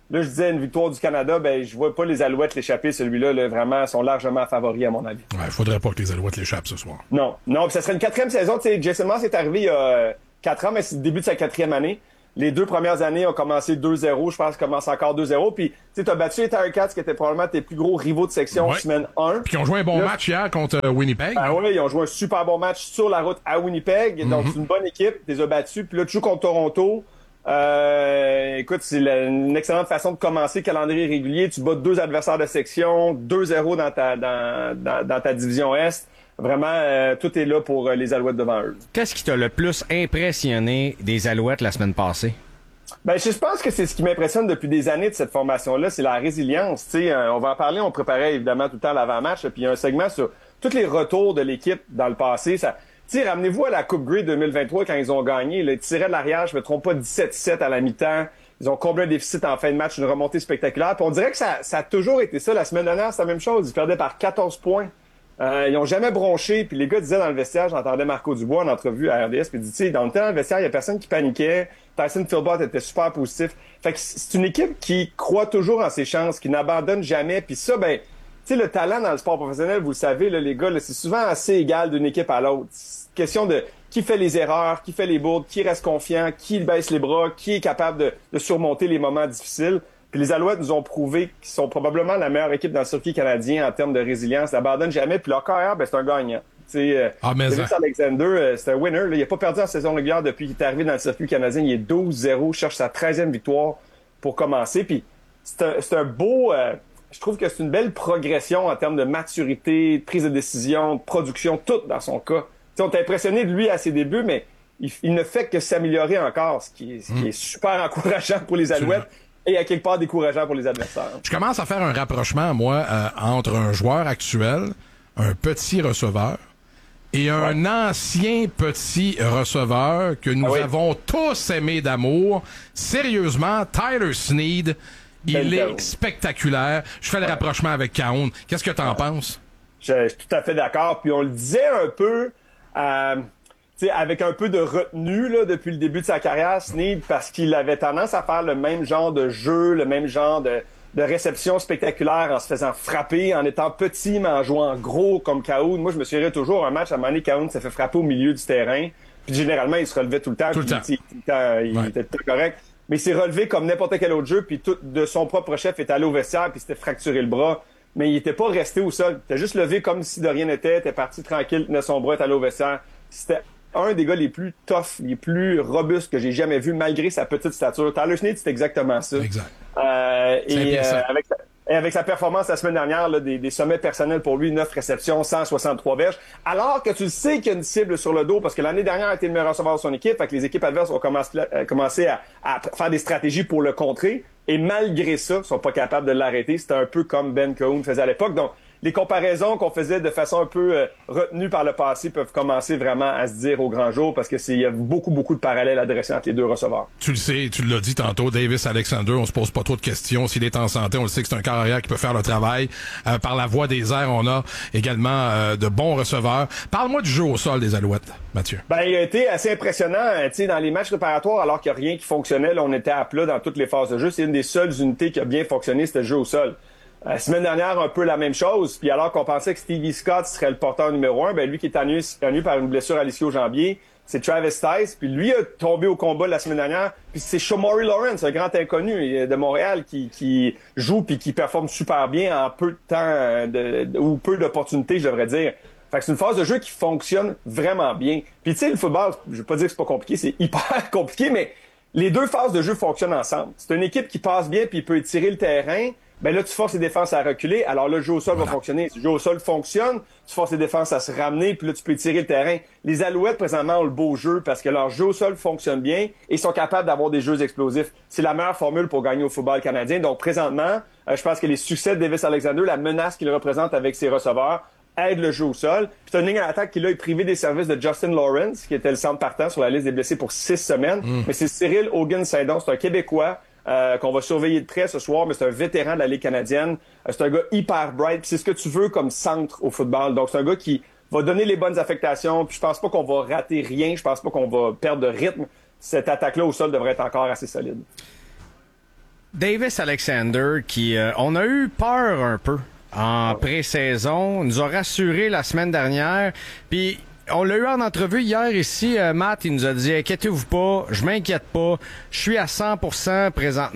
Là, je disais une victoire du Canada, ben je vois pas les Alouettes l'échapper. Celui-là, là, vraiment, sont largement favoris à mon avis. Ouais, faudrait pas que les Alouettes l'échappent ce soir. Non, puis ça serait une 4e saison. Tu sais, Jason Moss est arrivé il y a 4 ans, mais c'est le début de sa 4e année. Les 2 premières années ont commencé 2-0. Je pense qu'ils commencent encore 2-0. Puis, tu sais, t'as battu les Ticats, qui étaient probablement tes plus gros rivaux de section semaine 1. Puis ils ont joué un bon match hier contre Winnipeg. Ah oui, ils ont joué un super bon match sur la route à Winnipeg. Donc, c'est une bonne équipe. Tu les as battus. Puis là, tu joues contre Toronto. Écoute, c'est une excellente façon de commencer le calendrier régulier. Tu bats 2 adversaires de section, 2-0 dans ta division Est. Vraiment, tout est là pour les Alouettes devant eux. Qu'est-ce qui t'a le plus impressionné des Alouettes la semaine passée? Ben, je pense que c'est ce qui m'impressionne depuis des années de cette formation-là, c'est la résilience. Tu sais, on va en parler, on préparait évidemment tout le temps l'avant-match, puis il y a un segment sur tous les retours de l'équipe dans le passé. Tu sais, ramenez-vous à la Coupe Grey 2023 quand ils ont gagné. Là, ils tiraient de l'arrière, je me trompe pas, 17-7 à la mi-temps. Ils ont comblé un déficit en fin de match, une remontée spectaculaire. Puis on dirait que ça a toujours été ça. La semaine dernière, c'est la même chose. Ils perdaient par 14 points. Ils ont jamais bronché, puis les gars disaient dans le vestiaire, j'entendais Marco Dubois en entrevue à RDS, puis il dit, tu sais, dans le vestiaire, il y a personne qui paniquait. Tyson Philbott était super positif. Fait que c'est une équipe qui croit toujours en ses chances, qui n'abandonne jamais. Puis ça, ben, tu sais, le talent dans le sport professionnel, vous le savez, là, les gars, là, c'est souvent assez égal d'une équipe à l'autre. C'est une question de qui fait les erreurs, qui fait les bourdes, qui reste confiant, qui baisse les bras, qui est capable de surmonter les moments difficiles. Puis les Alouettes nous ont prouvé qu'ils sont probablement la meilleure équipe dans le circuit canadien en termes de résilience. Ils n'abandonnent jamais. Puis leur carrière, ben, c'est un gagnant. Davis Alexander, c'est un winner. Là. Il n'a pas perdu en saison régulière depuis qu'il est arrivé dans le circuit canadien. Il est 12-0, cherche sa 13e victoire pour commencer. Puis c'est un beau... je trouve que c'est une belle progression en termes de maturité, de prise de décision, de production, tout dans son cas. T'sais, on est impressionné de lui à ses débuts, mais il ne fait que s'améliorer encore, ce qui est super encourageant pour les Alouettes. Et à quelque part décourageant pour les adversaires. Je commence à faire un rapprochement, moi, entre un joueur actuel, un petit receveur, et un ancien petit receveur que nous avons tous aimé d'amour. Sérieusement, Tyler Snead, il est spectaculaire. Je fais le rapprochement avec Cahoon. Qu'est-ce que t'en penses? Je suis tout à fait d'accord. Puis on le disait un peu... avec un peu de retenue là, depuis le début de sa carrière, Snead, parce qu'il avait tendance à faire le même genre de jeu, le même genre de réception spectaculaire en se faisant frapper, en étant petit, mais en jouant gros comme Cahoon. Moi, je me souviendrai toujours un match, à un moment donné, Cahoon s'est fait frapper au milieu du terrain. Puis généralement, il se relevait tout le temps. Il était tout correct. Mais il s'est relevé comme n'importe quel autre jeu, puis tout de son propre chef est allé au vestiaire, puis s'était fracturé le bras. Mais il était pas resté au sol. Il était juste levé comme si de rien n'était, était parti tranquille, tenait son bras, est allé au vestiaire. C'était un des gars les plus tough, les plus robustes que j'ai jamais vu, malgré sa petite stature. Tyler Snead, c'est exactement ça. Exact. Avec sa performance la semaine dernière, là, des sommets personnels pour lui, 9 réceptions, 163 verges, alors que tu le sais qu'il y a une cible sur le dos, parce que l'année dernière a été le meilleur receveur de son équipe, fait que les équipes adverses ont commencé à faire des stratégies pour le contrer, et malgré ça, ils sont pas capables de l'arrêter. C'était un peu comme Ben Cahoon faisait à l'époque. Donc, les comparaisons qu'on faisait de façon un peu retenue par le passé peuvent commencer vraiment à se dire au grand jour, parce que il y a beaucoup de parallèles à dresser entre les deux receveurs. Tu le sais, tu l'as dit tantôt, Davis Alexander, on se pose pas trop de questions. S'il est en santé, on le sait que c'est un carrière qui peut faire le travail. Par la voie des airs, on a également de bons receveurs. Parle-moi du jeu au sol des Alouettes, Mathieu. Ben, il a été assez impressionnant, tu sais, dans les matchs préparatoires, alors qu'il n'y a rien qui fonctionnait. Là, on était à plat dans toutes les phases de jeu. C'est une des seules unités qui a bien fonctionné, c'était le jeu au sol. La semaine dernière, un peu la même chose. Puis alors qu'on pensait que Stevie Scott serait le porteur numéro 1, ben lui qui est ennuyé par une blessure à l'ischio-jambier, c'est Travis Tice. Puis lui a tombé au combat la semaine dernière. Puis c'est Shamori Lawrence, un grand inconnu de Montréal qui joue puis qui performe super bien en peu de temps ou peu d'opportunités, je devrais dire. Fait que c'est une phase de jeu qui fonctionne vraiment bien. Puis tu sais, le football, je veux pas dire que c'est pas compliqué, c'est hyper compliqué, mais les deux phases de jeu fonctionnent ensemble. C'est une équipe qui passe bien puis peut étirer le terrain. Ben là, tu forces les défenses à reculer, alors là, le jeu au sol va fonctionner. Si le jeu au sol fonctionne, tu forces les défenses à se ramener, puis là, tu peux tirer le terrain. Les Alouettes, présentement, ont le beau jeu parce que leur jeu au sol fonctionne bien et sont capables d'avoir des jeux explosifs. C'est la meilleure formule pour gagner au football canadien. Donc, présentement, je pense que les succès de Davis Alexander, la menace qu'il représente avec ses receveurs, aide le jeu au sol. Puis t'as une ligne à l'attaque qui là est privée des services de Justin Lawrence, qui était le centre partant sur la liste des blessés pour 6 semaines. Mais c'est Cyril Hogan-Saindon, c'est un Québécois, qu'on va surveiller de près ce soir, mais c'est un vétéran de la Ligue canadienne. C'est un gars hyper bright, c'est ce que tu veux comme centre au football. Donc c'est un gars qui va donner les bonnes affectations, puis je pense pas qu'on va rater rien, je pense pas qu'on va perdre de rythme. Cette attaque-là au sol devrait être encore assez solide. Davis Alexander, qui on a eu peur un peu en pré-saison, nous a rassuré la semaine dernière, puis on l'a eu en entrevue hier ici, Matt, il nous a dit « Inquiétez-vous pas, je m'inquiète pas, je suis à 100% présentement. »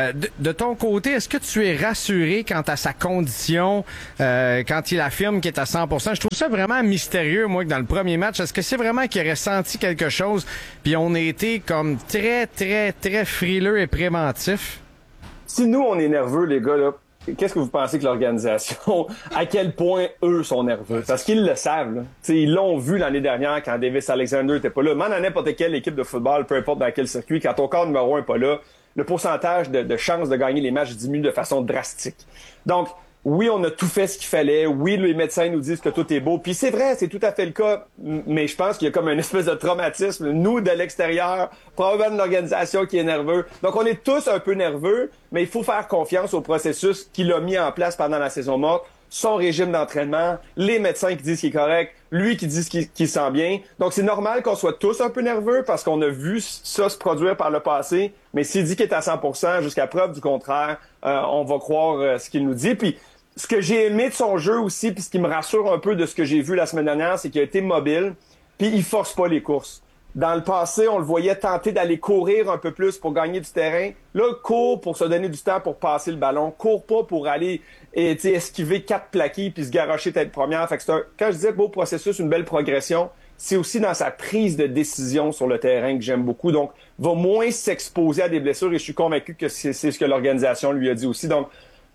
De ton côté, est-ce que tu es rassuré quant à sa condition, quand il affirme qu'il est à 100%? Je trouve ça vraiment mystérieux, moi, que dans le premier match. Est-ce que c'est vraiment qu'il aurait senti quelque chose, puis on a été comme très, très, très frileux et préventifs? Si nous, on est nerveux, les gars, là, qu'est-ce que vous pensez que l'organisation, à quel point eux sont nerveux? Parce qu'ils le savent, là. T'sais, ils l'ont vu l'année dernière quand Davis Alexander était pas là. Même à n'importe quelle équipe de football, peu importe dans quel circuit, quand ton corps numéro 1 est pas là, le pourcentage de chances de gagner les matchs diminue de façon drastique. Donc, oui, on a tout fait ce qu'il fallait. Oui, les médecins nous disent que tout est beau. Puis c'est vrai, c'est tout à fait le cas. Mais je pense qu'il y a comme une espèce de traumatisme. Nous, de l'extérieur, probablement de l'organisation qui est nerveux. Donc, on est tous un peu nerveux, mais il faut faire confiance au processus qu'il a mis en place pendant la saison morte. Son régime d'entraînement, les médecins qui disent qu'il est correct, lui qui dit qu'il sent bien. Donc, c'est normal qu'on soit tous un peu nerveux parce qu'on a vu ça se produire par le passé. Mais s'il dit qu'il est à 100%, jusqu'à preuve du contraire, on va croire ce qu'il nous dit. Puis, ce que j'ai aimé de son jeu aussi, puis ce qui me rassure un peu de ce que j'ai vu la semaine dernière, c'est qu'il a été mobile, puis il force pas les courses. Dans le passé, on le voyait tenter d'aller courir un peu plus pour gagner du terrain. Là, court pour se donner du temps pour passer le ballon. Court pas pour aller esquiver 4 plaqués puis se garrocher tête première. Fait que quand je disais beau processus, une belle progression, c'est aussi dans sa prise de décision sur le terrain que j'aime beaucoup. Donc, va moins s'exposer à des blessures et je suis convaincu que c'est ce que l'organisation lui a dit aussi. Donc,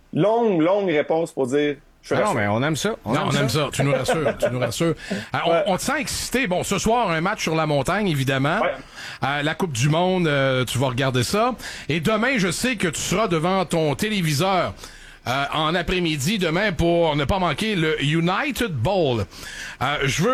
longue réponse pour dire... Non, mais on aime ça. On aime ça. Tu nous rassures. On te sent excité. Bon, ce soir, un match sur la montagne, évidemment. Ouais. La Coupe du Monde, tu vas regarder ça. Et demain, je sais que tu seras devant ton téléviseur en après-midi, demain, pour ne pas manquer le United Bowl. Je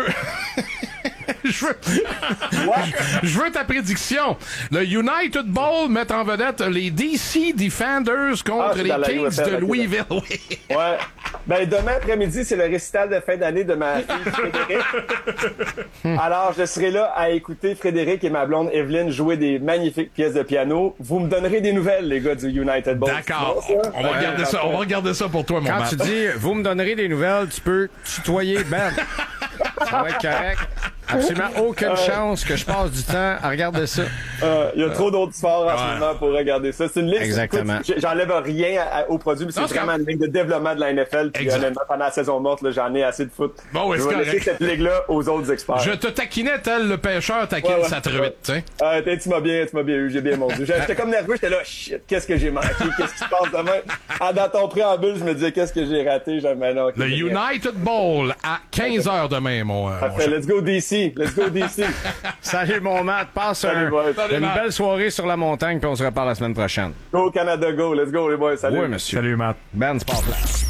veux ta prédiction. Le United Bowl met en vedette les DC Defenders contre les Kings de Louisville. Ouais. Ben, demain après-midi, c'est le récital de fin d'année de ma fille Frédéric. Alors, je serai là à écouter Frédéric et ma blonde Evelyne jouer des magnifiques pièces de piano. Vous me donnerez des nouvelles, les gars du United Bowl. D'accord. On va regarder ça. On va regarder ça pour toi, mon Quand tu dis « vous me donnerez des nouvelles », tu peux tutoyer Ben. Ça va être correct. Absolument aucune chance que je passe du temps à regarder ça. Il y a trop d'autres sports en ce moment pour regarder ça. C'est une liste. Exactement. Écoute, j'enlève rien au produit, mais c'est vraiment une ligue de développement de la NFL. Puis honnêtement, pendant la saison morte, là, j'en ai assez de foot. Bon, je vais laisser cette ligue-là aux autres experts. Je te taquinais tel le pêcheur taquine sa truite, tu sais. Tu m'as bien eu, j'ai bien mordu. J'étais comme nerveux, j'étais là, shit, qu'est-ce que j'ai manqué, qu'est-ce qui se passe demain? Dans ton préambule, je me disais, qu'est-ce que j'ai raté? Non, le United Bowl à 15h demain, mon let's go DC. Salut mon Matt, passe une belle soirée sur la montagne puis on se reparle la semaine prochaine. Go Canada, go, let's go les boys, salut. Oui monsieur. Salut Matt. Ben Sport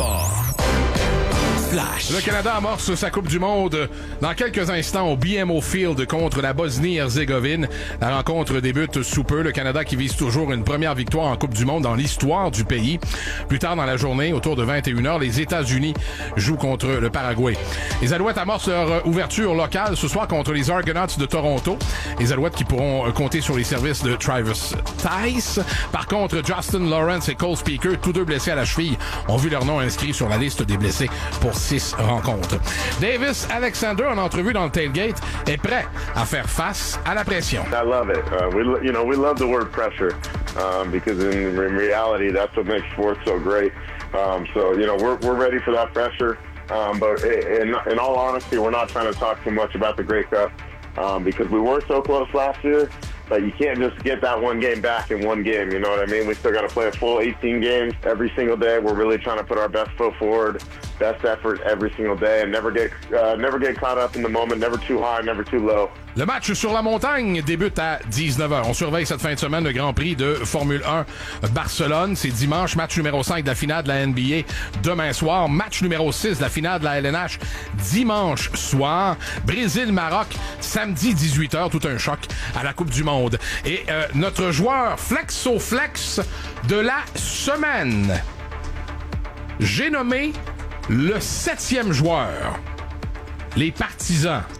Flash. Le Canada amorce sa Coupe du Monde dans quelques instants au BMO Field contre la Bosnie-Herzégovine. La rencontre débute sous peu. Le Canada qui vise toujours une première victoire en Coupe du Monde dans l'histoire du pays. Plus tard dans la journée, autour de 21h, les États-Unis jouent contre le Paraguay. Les Alouettes amorcent leur ouverture locale ce soir contre les Argonauts de Toronto. Les Alouettes qui pourront compter sur les services de Travis Tice. Par contre, Justin Lawrence et Cole Speaker, tous deux blessés à la cheville, ont vu leur nom inscrit sur la liste des blessés pour 6 rencontres. Davis Alexander, en entrevue dans le tailgate, est prêt à faire face à la pression. I love it. We love the word pressure because in reality, that's what makes sports so great. We're ready for that pressure. But in all honesty, we're not trying to talk too much about the Grey Cup because we were so close last year. But you can't just get that one game back in one game, you know what I mean? We still got to play a full 18 games every single day. We're really trying to put our best foot forward, best effort every single day, and never get caught up in the moment, never too high, never too low. Le match sur la montagne débute à 19h. On surveille cette fin de semaine le Grand Prix de Formule 1 Barcelone. C'est dimanche, match numéro 5 de la finale de la NBA demain soir. Match numéro 6 de la finale de la LNH dimanche soir. Brésil-Maroc, samedi 18h. Tout un choc à la Coupe du Monde. Et notre joueur flexo-flex de la semaine. J'ai nommé le 7e joueur. Les Partisans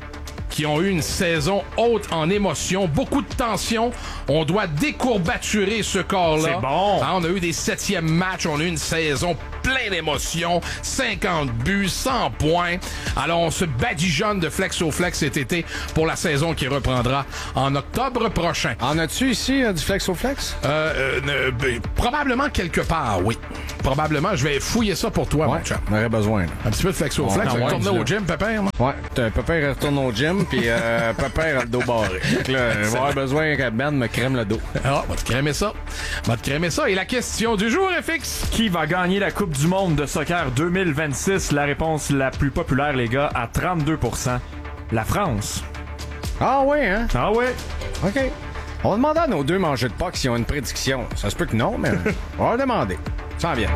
qui ont eu une saison haute en émotions, beaucoup de tension. On doit décourbaturer ce corps-là. C'est bon. On a eu des 7e matchs, on a eu une saison pleine d'émotions, 50 buts, 100 points. Alors, on se badigeonne de flex au flex cet été pour la saison qui reprendra en octobre prochain. En as-tu ici du flex au flex? Probablement quelque part, oui. Probablement, je vais fouiller ça pour toi, mon chum. On aurait besoin. Là. Un petit peu de flex au flex. On retourner au gym, Pépère. Ouais, Pépère retourne au gym, puis Pépère a le dos barré. Donc là, il va avoir besoin que Ben me crème le dos. Ah, va te crémer ça. Va te crémer ça. Et la question du jour est fixe. Qui va gagner la Coupe du monde de soccer 2026? La réponse la plus populaire, les gars, à 32%. La France. Ah ouais, hein? Ah ouais. OK. On va demander à nos deux mangeux de Pâques s'ils ont une prédiction. Ça se peut que non, mais on va leur demander. Ça en vient.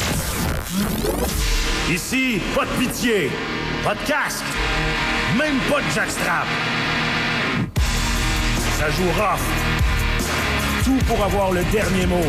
Ici, pas de pitié, pas de casque, même pas de jackstrap. Ça joue rough. Tout pour avoir le dernier mot.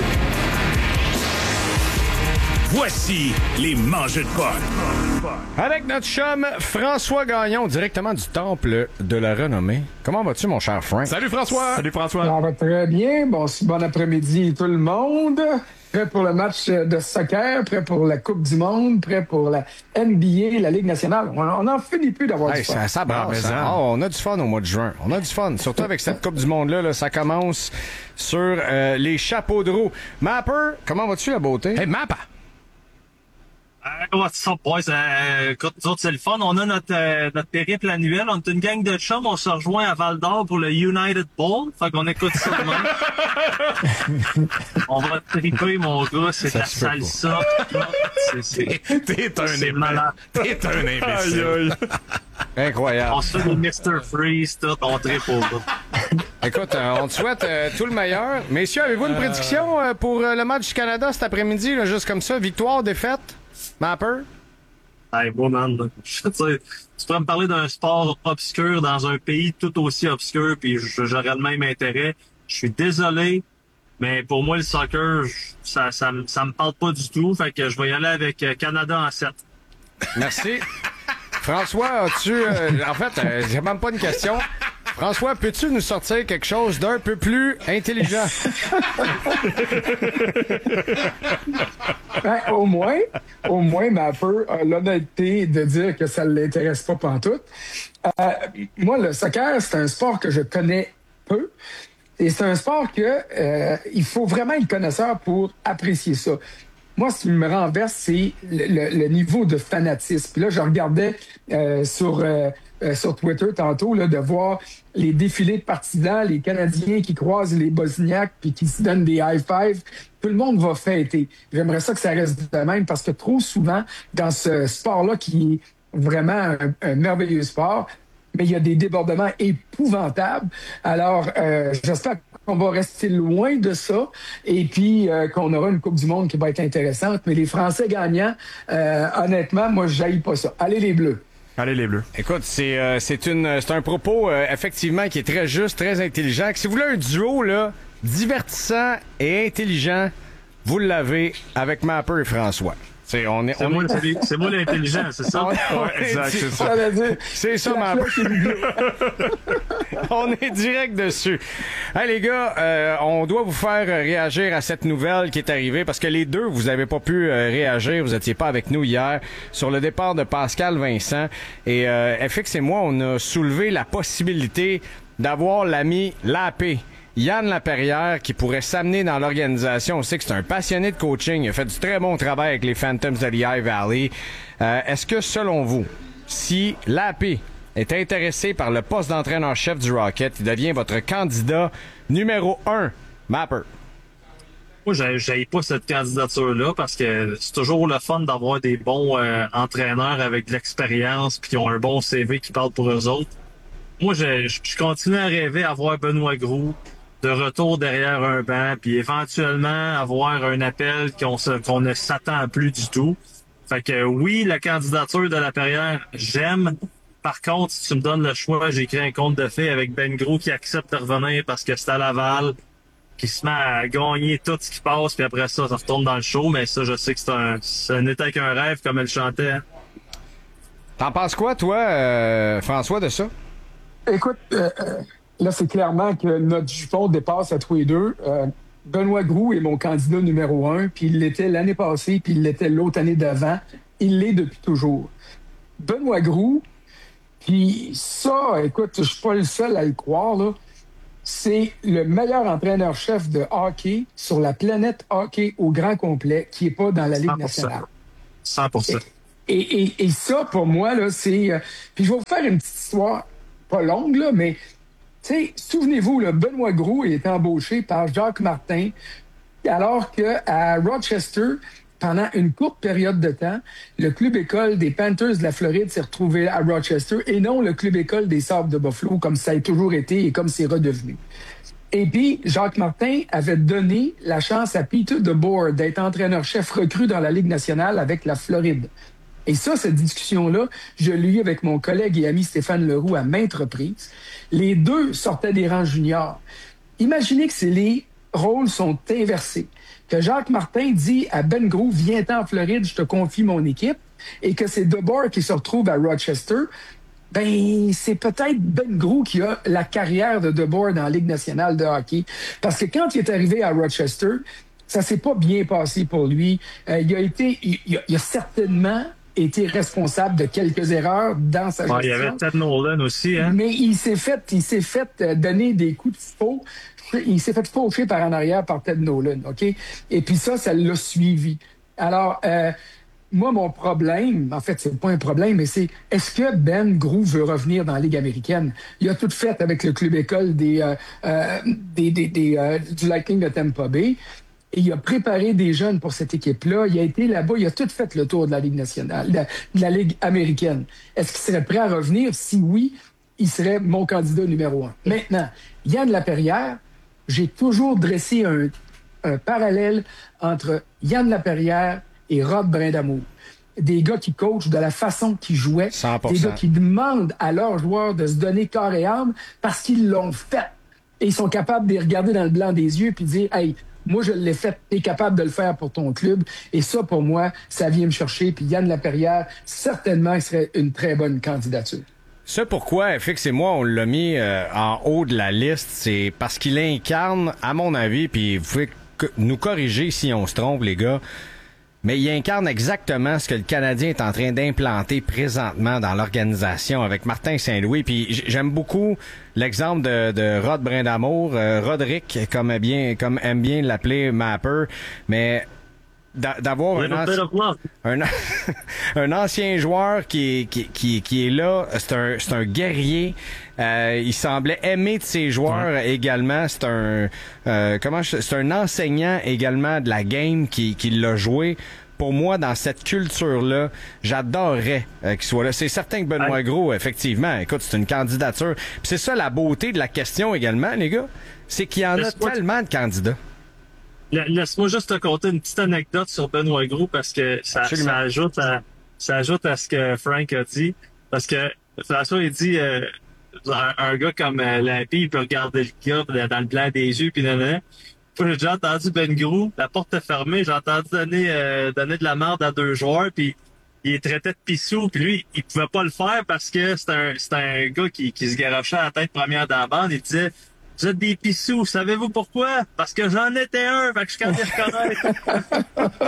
Voici les mangeux de Pâques. Avec notre chum François Gagnon, directement du Temple de la Renommée. Comment vas-tu, mon cher Frank? Salut, François! Salut, François! Ça va très bien. Bon après-midi, tout le monde. Prêt pour le match de soccer, prêt pour la Coupe du monde, prêt pour la NBA, la Ligue nationale. On n'en finit plus d'avoir du fun. Ça brasse, hein? On a du fun au mois de juin. On a du fun. Surtout avec cette Coupe du monde-là, là, ça commence sur les chapeaux de roue. Mapper, comment vas-tu, la beauté? Hey, Mappa! What's up, boys? Écoute, nous autres, c'est le fun. On a notre périple annuel. On est une gang de chums. On se rejoint à Val-d'Or pour le United Bowl. Fait qu'on écoute ça demain. On va triper, mon gars. C'est de la salsa. T'es un imbécile. Incroyable. On se fait des Mr. Freeze, tout. On tripe au gars. Écoute, on te souhaite tout le meilleur. Messieurs, avez-vous une prédiction pour le match du Canada cet après-midi, là, juste comme ça? Victoire, défaite? Mapper? Hey, bon, man. Tu pourrais me parler d'un sport obscur dans un pays tout aussi obscur, puis j'aurais le même intérêt. Je suis désolé, mais pour moi, le soccer, ça me parle pas du tout. Fait que je vais y aller avec Canada en 7. Merci. François, as-tu... en fait, j'ai même pas une question. François, peux-tu nous sortir quelque chose d'un peu plus intelligent? Ben, au moins, Mapper a l'honnêteté de dire que ça ne l'intéresse pas pantoute. Moi, le soccer, c'est un sport que je connais peu. Et c'est un sport que il faut vraiment être connaisseur pour apprécier ça. Moi, ce qui me renverse, c'est le niveau de fanatisme. Puis là, je regardais sur Twitter tantôt là, de voir les défilés de partisans, les Canadiens qui croisent les Bosniaques puis qui se donnent des high-fives. Tout le monde va fêter. J'aimerais ça que ça reste de même parce que trop souvent, dans ce sport-là qui est vraiment un merveilleux sport, mais il y a des débordements épouvantables. Alors, j'espère qu'on va rester loin de ça et puis qu'on aura une Coupe du monde qui va être intéressante. Mais les Français gagnants, honnêtement, moi, je n'haïs pas ça. Allez les Bleus! Allez les Bleus. Écoute, c'est un propos effectivement qui est très juste, très intelligent. Si vous voulez un duo là, divertissant et intelligent, vous l'avez avec Mapper et François. C'est moi l'intelligent, c'est ça? Ouais, exact, c'est ça. C'est ça, Mapper. On est direct dessus. Hey, les gars, on doit vous faire réagir à cette nouvelle qui est arrivée parce que les deux, vous avez pas pu réagir. Vous étiez pas avec nous hier sur le départ de Pascal Vincent. Et FX et moi, on a soulevé la possibilité d'avoir l'ami Lapé, Yann Laperrière, qui pourrait s'amener dans l'organisation. On sait que c'est un passionné de coaching. Il a fait du très bon travail avec les Phantoms de Lehigh Valley. Est-ce que, selon vous, si Lapé est intéressé par le poste d'entraîneur-chef du Rocket, il devient votre candidat numéro 1, Mapper? Moi, j'aille pas cette candidature-là parce que c'est toujours le fun d'avoir des bons entraîneurs avec de l'expérience puis qui ont un bon CV qui parle pour eux autres. Moi, je continue à rêver à voir Benoît Groux de retour derrière un banc, puis éventuellement avoir un appel qu'on ne s'attend plus du tout. Fait que oui, la candidature de Laperrière, j'aime. Par contre, si tu me donnes le choix, j'ai créé un conte de fées avec Ben Gros qui accepte de revenir parce que c'est à Laval, qui se met à gagner tout ce qui passe, puis après ça retourne dans le show. Mais ça, je sais que ce n'était qu'un rêve, comme elle chantait. T'en penses quoi, toi, François, de ça? Écoute, là, c'est clairement que notre jupon dépasse à tous les deux. Benoît Groulx est mon candidat numéro 1, puis il l'était l'année passée, puis il l'était l'autre année d'avant. Il l'est depuis toujours. Benoît Groulx, puis ça, écoute, je suis pas le seul à le croire, là. C'est le meilleur entraîneur-chef de hockey sur la planète hockey au grand complet qui n'est pas dans la Ligue 100%. nationale. 100%. Et ça, pour moi, là, c'est... puis je vais vous faire une petite histoire, pas longue, là, mais... Tu sais, souvenez-vous, là, Benoît Groulx est embauché par Jacques Martin alors qu'à Rochester, pendant une courte période de temps, le club-école des Panthers de la Floride s'est retrouvé à Rochester et non le club-école des Sabres de Buffalo, comme ça a toujours été et comme c'est redevenu. Et puis, Jacques Martin avait donné la chance à Peter DeBoer d'être entraîneur-chef recru dans la Ligue nationale avec la Floride. Et ça, cette discussion-là, je l'ai eue avec mon collègue et ami Stéphane Leroux à maintes reprises. Les deux sortaient des rangs juniors. Imaginez que les rôles sont inversés. Que Jacques Martin dit à Ben Groulx, viens-t'en en Floride, je te confie mon équipe, et que c'est DeBoer qui se retrouve à Rochester, ben c'est peut-être Ben Groulx qui a la carrière de DeBoer dans la Ligue nationale de hockey. Parce que quand il est arrivé à Rochester, ça s'est pas bien passé pour lui. Il a certainement été responsable de quelques erreurs dans sa gestion. Il y avait Ted Nolan aussi, hein? Mais il s'est fait donner des coups de faux. Il s'est fait faucher par en arrière par Ted Nolan, OK? Et puis ça l'a suivi. Alors, moi, mon problème, en fait, c'est pas un problème, mais c'est est-ce que Ben Groulx veut revenir dans la Ligue américaine? Il a tout fait avec le club-école du Lightning de Tampa Bay. Et il a préparé des jeunes pour cette équipe-là. Il a été là-bas, il a tout fait le tour de la Ligue nationale, de la Ligue américaine. Est-ce qu'il serait prêt à revenir? Si oui, il serait mon candidat numéro 1. Maintenant, Yann Laperrière, j'ai toujours dressé un parallèle entre Yann Laperrière et Rod Brindamour. Des gars qui coachent de la façon qu'ils jouaient. 100%. Des gars qui demandent à leurs joueurs de se donner corps et âme parce qu'ils l'ont fait. Et ils sont capables de les regarder dans le blanc des yeux puis de dire « Hey, moi, je l'ai fait, t'es capable de le faire pour ton club. » Et ça, pour moi, ça vient me chercher. Puis Yann Laperrière, certainement, il serait une très bonne candidature. Ça, pourquoi FX et moi, on l'a mis en haut de la liste, c'est parce qu'il incarne, à mon avis, puis vous pouvez nous corriger si on se trompe, les gars, mais il incarne exactement ce que le Canadien est en train d'implanter présentement dans l'organisation avec Martin Saint-Louis. Puis j'aime beaucoup l'exemple de Rod Brindamour, Roderick, comme aime bien l'appeler Mapper, mais d'avoir un ancien joueur qui est là, c'est un guerrier. Il semblait aimer de ses joueurs également. C'est un enseignant également de la game qui l'a joué. Pour moi, dans cette culture-là, j'adorerais qu'il soit là. C'est certain que Benoît Groulx, effectivement, écoute, c'est une candidature. Puis c'est ça la beauté de la question également, les gars, c'est qu'il y en a tellement de candidats. Laisse-moi juste te conter une petite anecdote sur Benoît Groulx parce que ça ajoute à ce que Frank a dit. Parce que François, il dit un gars comme Lampy, il peut regarder le gars dans le blanc des yeux, puis nanana. J'ai déjà entendu Ben Groulx, la porte est fermée, j'ai entendu donner de la merde à 2 joueurs, puis il est traité de pissou, puis lui, il pouvait pas le faire parce que c'est un gars qui se garochait à la tête première dans la bande. Il disait « Vous êtes des pissous, savez-vous pourquoi? Parce que j'en étais un, fait que je suis capable de reconnaître. »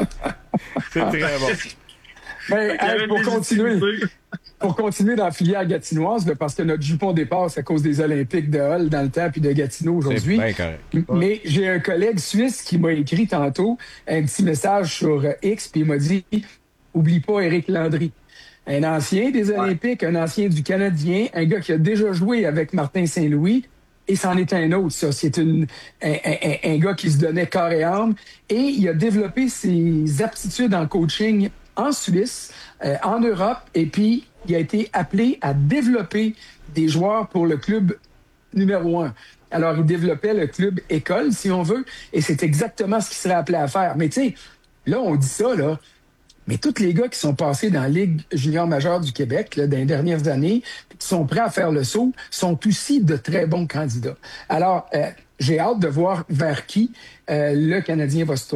C'est très bon. Ben, pour continuer dans la filière gatinoise, parce que notre jupon dépasse à cause des Olympiques de Hull dans le temps puis de Gatineau aujourd'hui. Mais j'ai un collègue suisse qui m'a écrit tantôt un petit message sur X puis il m'a dit « Oublie pas Éric Landry. » Un ancien des Olympiques, un ancien du Canadien, un gars qui a déjà joué avec Martin Saint-Louis. Et c'en est un autre, ça. C'est un gars qui se donnait corps et âme. Et il a développé ses aptitudes en coaching en Suisse, en Europe, et puis il a été appelé à développer des joueurs pour le club numéro 1. Alors, il développait le club école, si on veut, et c'est exactement ce qu'il serait appelé à faire. Mais tu sais, là, on dit ça, là, mais tous les gars qui sont passés dans la Ligue junior majeure du Québec là, dans les dernières années, qui sont prêts à faire le saut, sont aussi de très bons candidats. Alors, j'ai hâte de voir vers qui le Canadien va se tourner.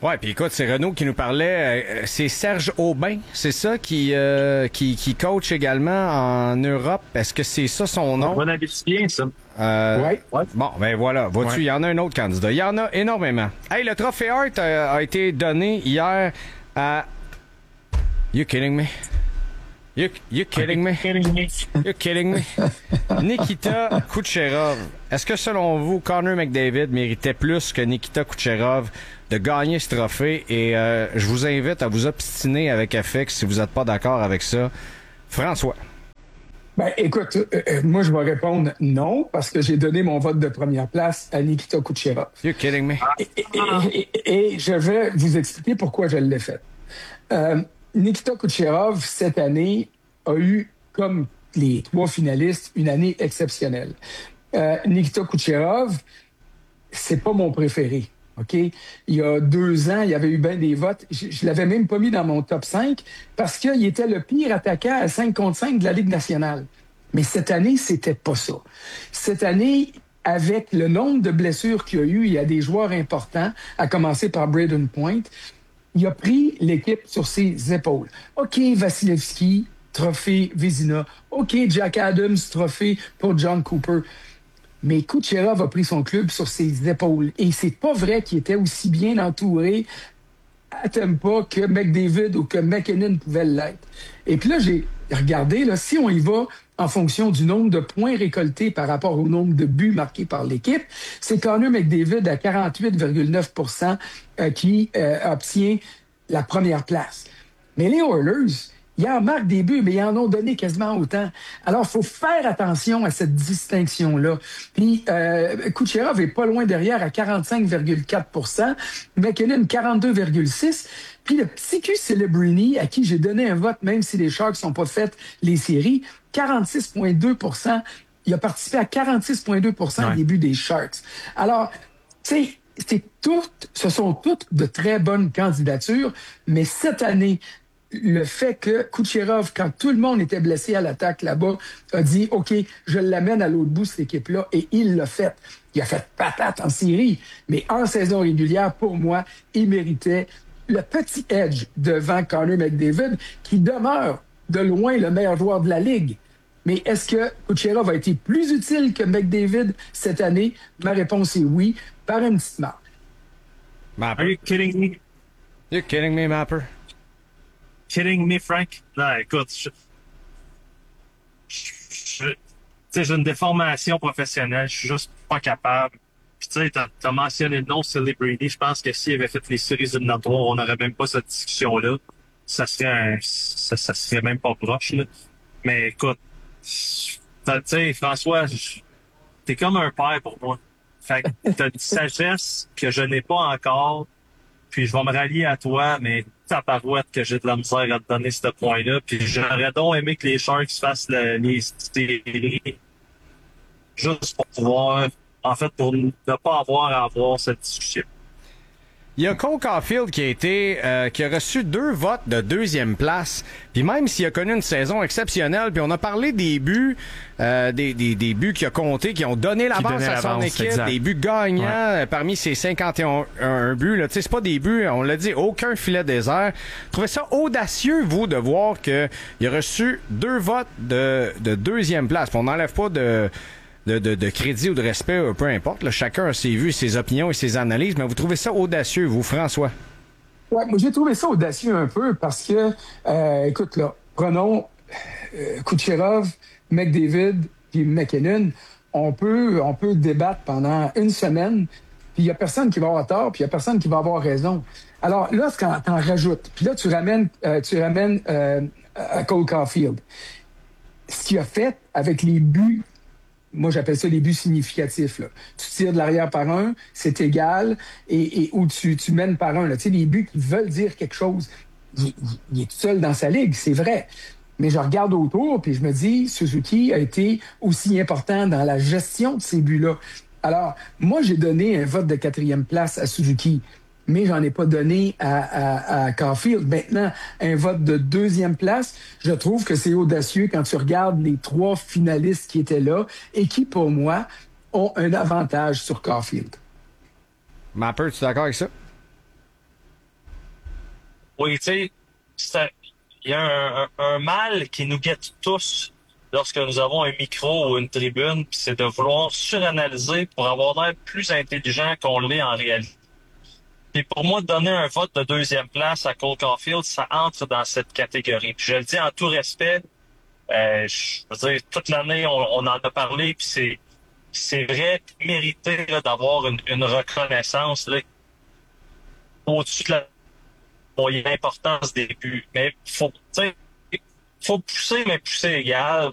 Ouais, puis écoute, c'est Renaud qui nous parlait. C'est Serge Aubin, c'est ça, qui coach également en Europe. Est-ce que c'est ça son nom? Bon habitude, bien ça. Ouais. Bon, ben voilà. Vois-tu, il y en a un autre candidat. Il y en a énormément. Hey, le trophée Hart a été donné hier à... You kidding me? You kidding me? You kidding me? Nikita Kucherov. Est-ce que selon vous, Connor McDavid méritait plus que Nikita Kucherov de gagner ce trophée? Et je vous invite à vous obstiner avec FX si vous n'êtes pas d'accord avec ça. François. Ben, écoute, moi, je vais répondre non, parce que j'ai donné mon vote de première place à Nikita Kucherov. You kidding me? Et je vais vous expliquer pourquoi je l'ai fait. Nikita Kucherov, cette année, a eu, comme les 3 finalistes, une année exceptionnelle. Nikita Kucherov, c'est pas mon préféré. OK? Il y a 2 ans, il y avait eu bien des votes. Je l'avais même pas mis dans mon top 5 parce qu'il était le pire attaquant à 5 contre 5 de la Ligue nationale. Mais cette année, c'était pas ça. Cette année, avec le nombre de blessures qu'il y a eu, il y a des joueurs importants, à commencer par Braden Point. Il a pris l'équipe sur ses épaules. OK, Vasilevski, trophée Vézina. OK, Jack Adams, trophée pour John Cooper. Mais Kucherov a pris son club sur ses épaules. Et c'est pas vrai qu'il était aussi bien entouré à Tampa que McDavid ou que McKinnon pouvait l'être. Et puis là, j'ai regardé, là, si on y va en fonction du nombre de points récoltés par rapport au nombre de buts marqués par l'équipe, c'est Connor McDavid à 48,9 % qui obtient la première place. Mais les Oilers, ils en marquent des buts, mais ils en ont donné quasiment autant. Alors, il faut faire attention à cette distinction-là. Puis, Kucherov est pas loin derrière à 45,4 %, McKinnon 42,6 %. Puis le petit Q Celebrini, à qui j'ai donné un vote, même si les Sharks n'ont pas fait les séries, 46,2 %. Il a participé à 46,2 % des buts des Sharks. Alors, tu sais, ce sont toutes de très bonnes candidatures, mais cette année, le fait que Kucherov, quand tout le monde était blessé à l'attaque là-bas, a dit « OK, je l'amène à l'autre bout, cette équipe-là », et il l'a fait. Il a fait patate en série, mais en saison régulière, pour moi, il méritait le petit edge devant Connor McDavid, qui demeure de loin le meilleur joueur de la Ligue. Mais est-ce que Kucherov a été plus utile que McDavid cette année? Ma réponse est oui, par une petite marque. Are you kidding me? You kidding me, Mapper? Kidding me, Frank? Non, écoute, j'ai une déformation professionnelle, je suis juste pas capable. Puis tu sais, t'as mentionné le nom Celebrity, je pense que s'il avait fait les séries éliminatoires, on n'aurait même pas cette discussion-là. Ça serait même pas proche, là. Mais écoute, tu sais, François, t'es comme un père pour moi. Fait que t'as une sagesse que je n'ai pas encore, puis je vais me rallier à toi, mais tabarouette que j'ai de la misère à te donner ce point-là. Puis j'aurais donc aimé que les Sharks fassent les séries juste pour pouvoir, en fait, pour ne pas avoir à avoir cette discussion. Il y a Cole Caulfield qui a reçu 2 votes de 2e place. Puis même s'il a connu une saison exceptionnelle, puis on a parlé des buts, des buts qui a compté, qui ont donné l'avance à son équipe, exact. Des buts gagnants parmi ses 51 buts. Là, c'est pas des buts, on l'a dit, aucun filet désert. Vous trouvez ça audacieux, vous, de voir qu'il a reçu 2 votes de 2e place. Puis on n'enlève pas de crédit ou de respect, peu importe. Là, chacun a ses vues, ses opinions et ses analyses, mais vous trouvez ça audacieux, vous, François? Ouais, moi, j'ai trouvé ça audacieux un peu parce que, écoute, là, prenons Kucherov, McDavid et McKinnon. On peut débattre pendant une semaine, puis il n'y a personne qui va avoir tort, puis il n'y a personne qui va avoir raison. Alors là, quand t'en rajoutes, puis là, tu ramènes à Cole Caulfield. Ce qu'il a fait avec les buts, moi, j'appelle ça les buts significatifs. Là. Tu tires de l'arrière par un, c'est égal, ou tu mènes par un. Tu sais, les buts qui veulent dire quelque chose. Il est tout seul dans sa ligue, c'est vrai. Mais je regarde autour, puis je me dis, Suzuki a été aussi important dans la gestion de ces buts-là. Alors, moi, j'ai donné un vote de 4e place à Suzuki, mais j'en ai pas donné à Caulfield. Maintenant, un vote de 2e place, je trouve que c'est audacieux quand tu regardes les 3 finalistes qui étaient là et qui, pour moi, ont un avantage sur Caulfield. Mapper, tu es d'accord avec ça? Oui, tu sais, il y a un mal qui nous guette tous lorsque nous avons un micro ou une tribune, puis c'est de vouloir suranalyser pour avoir l'air plus intelligent qu'on l'est en réalité. Puis pour moi, donner un vote de deuxième place à Cole Caulfield, ça entre dans cette catégorie. Puis je le dis en tout respect, je veux dire, toute l'année, on en a parlé, puis c'est vrai, mérité là, d'avoir une reconnaissance là, au-dessus de l'importance des buts. Mais faut pousser, mais pousser égal.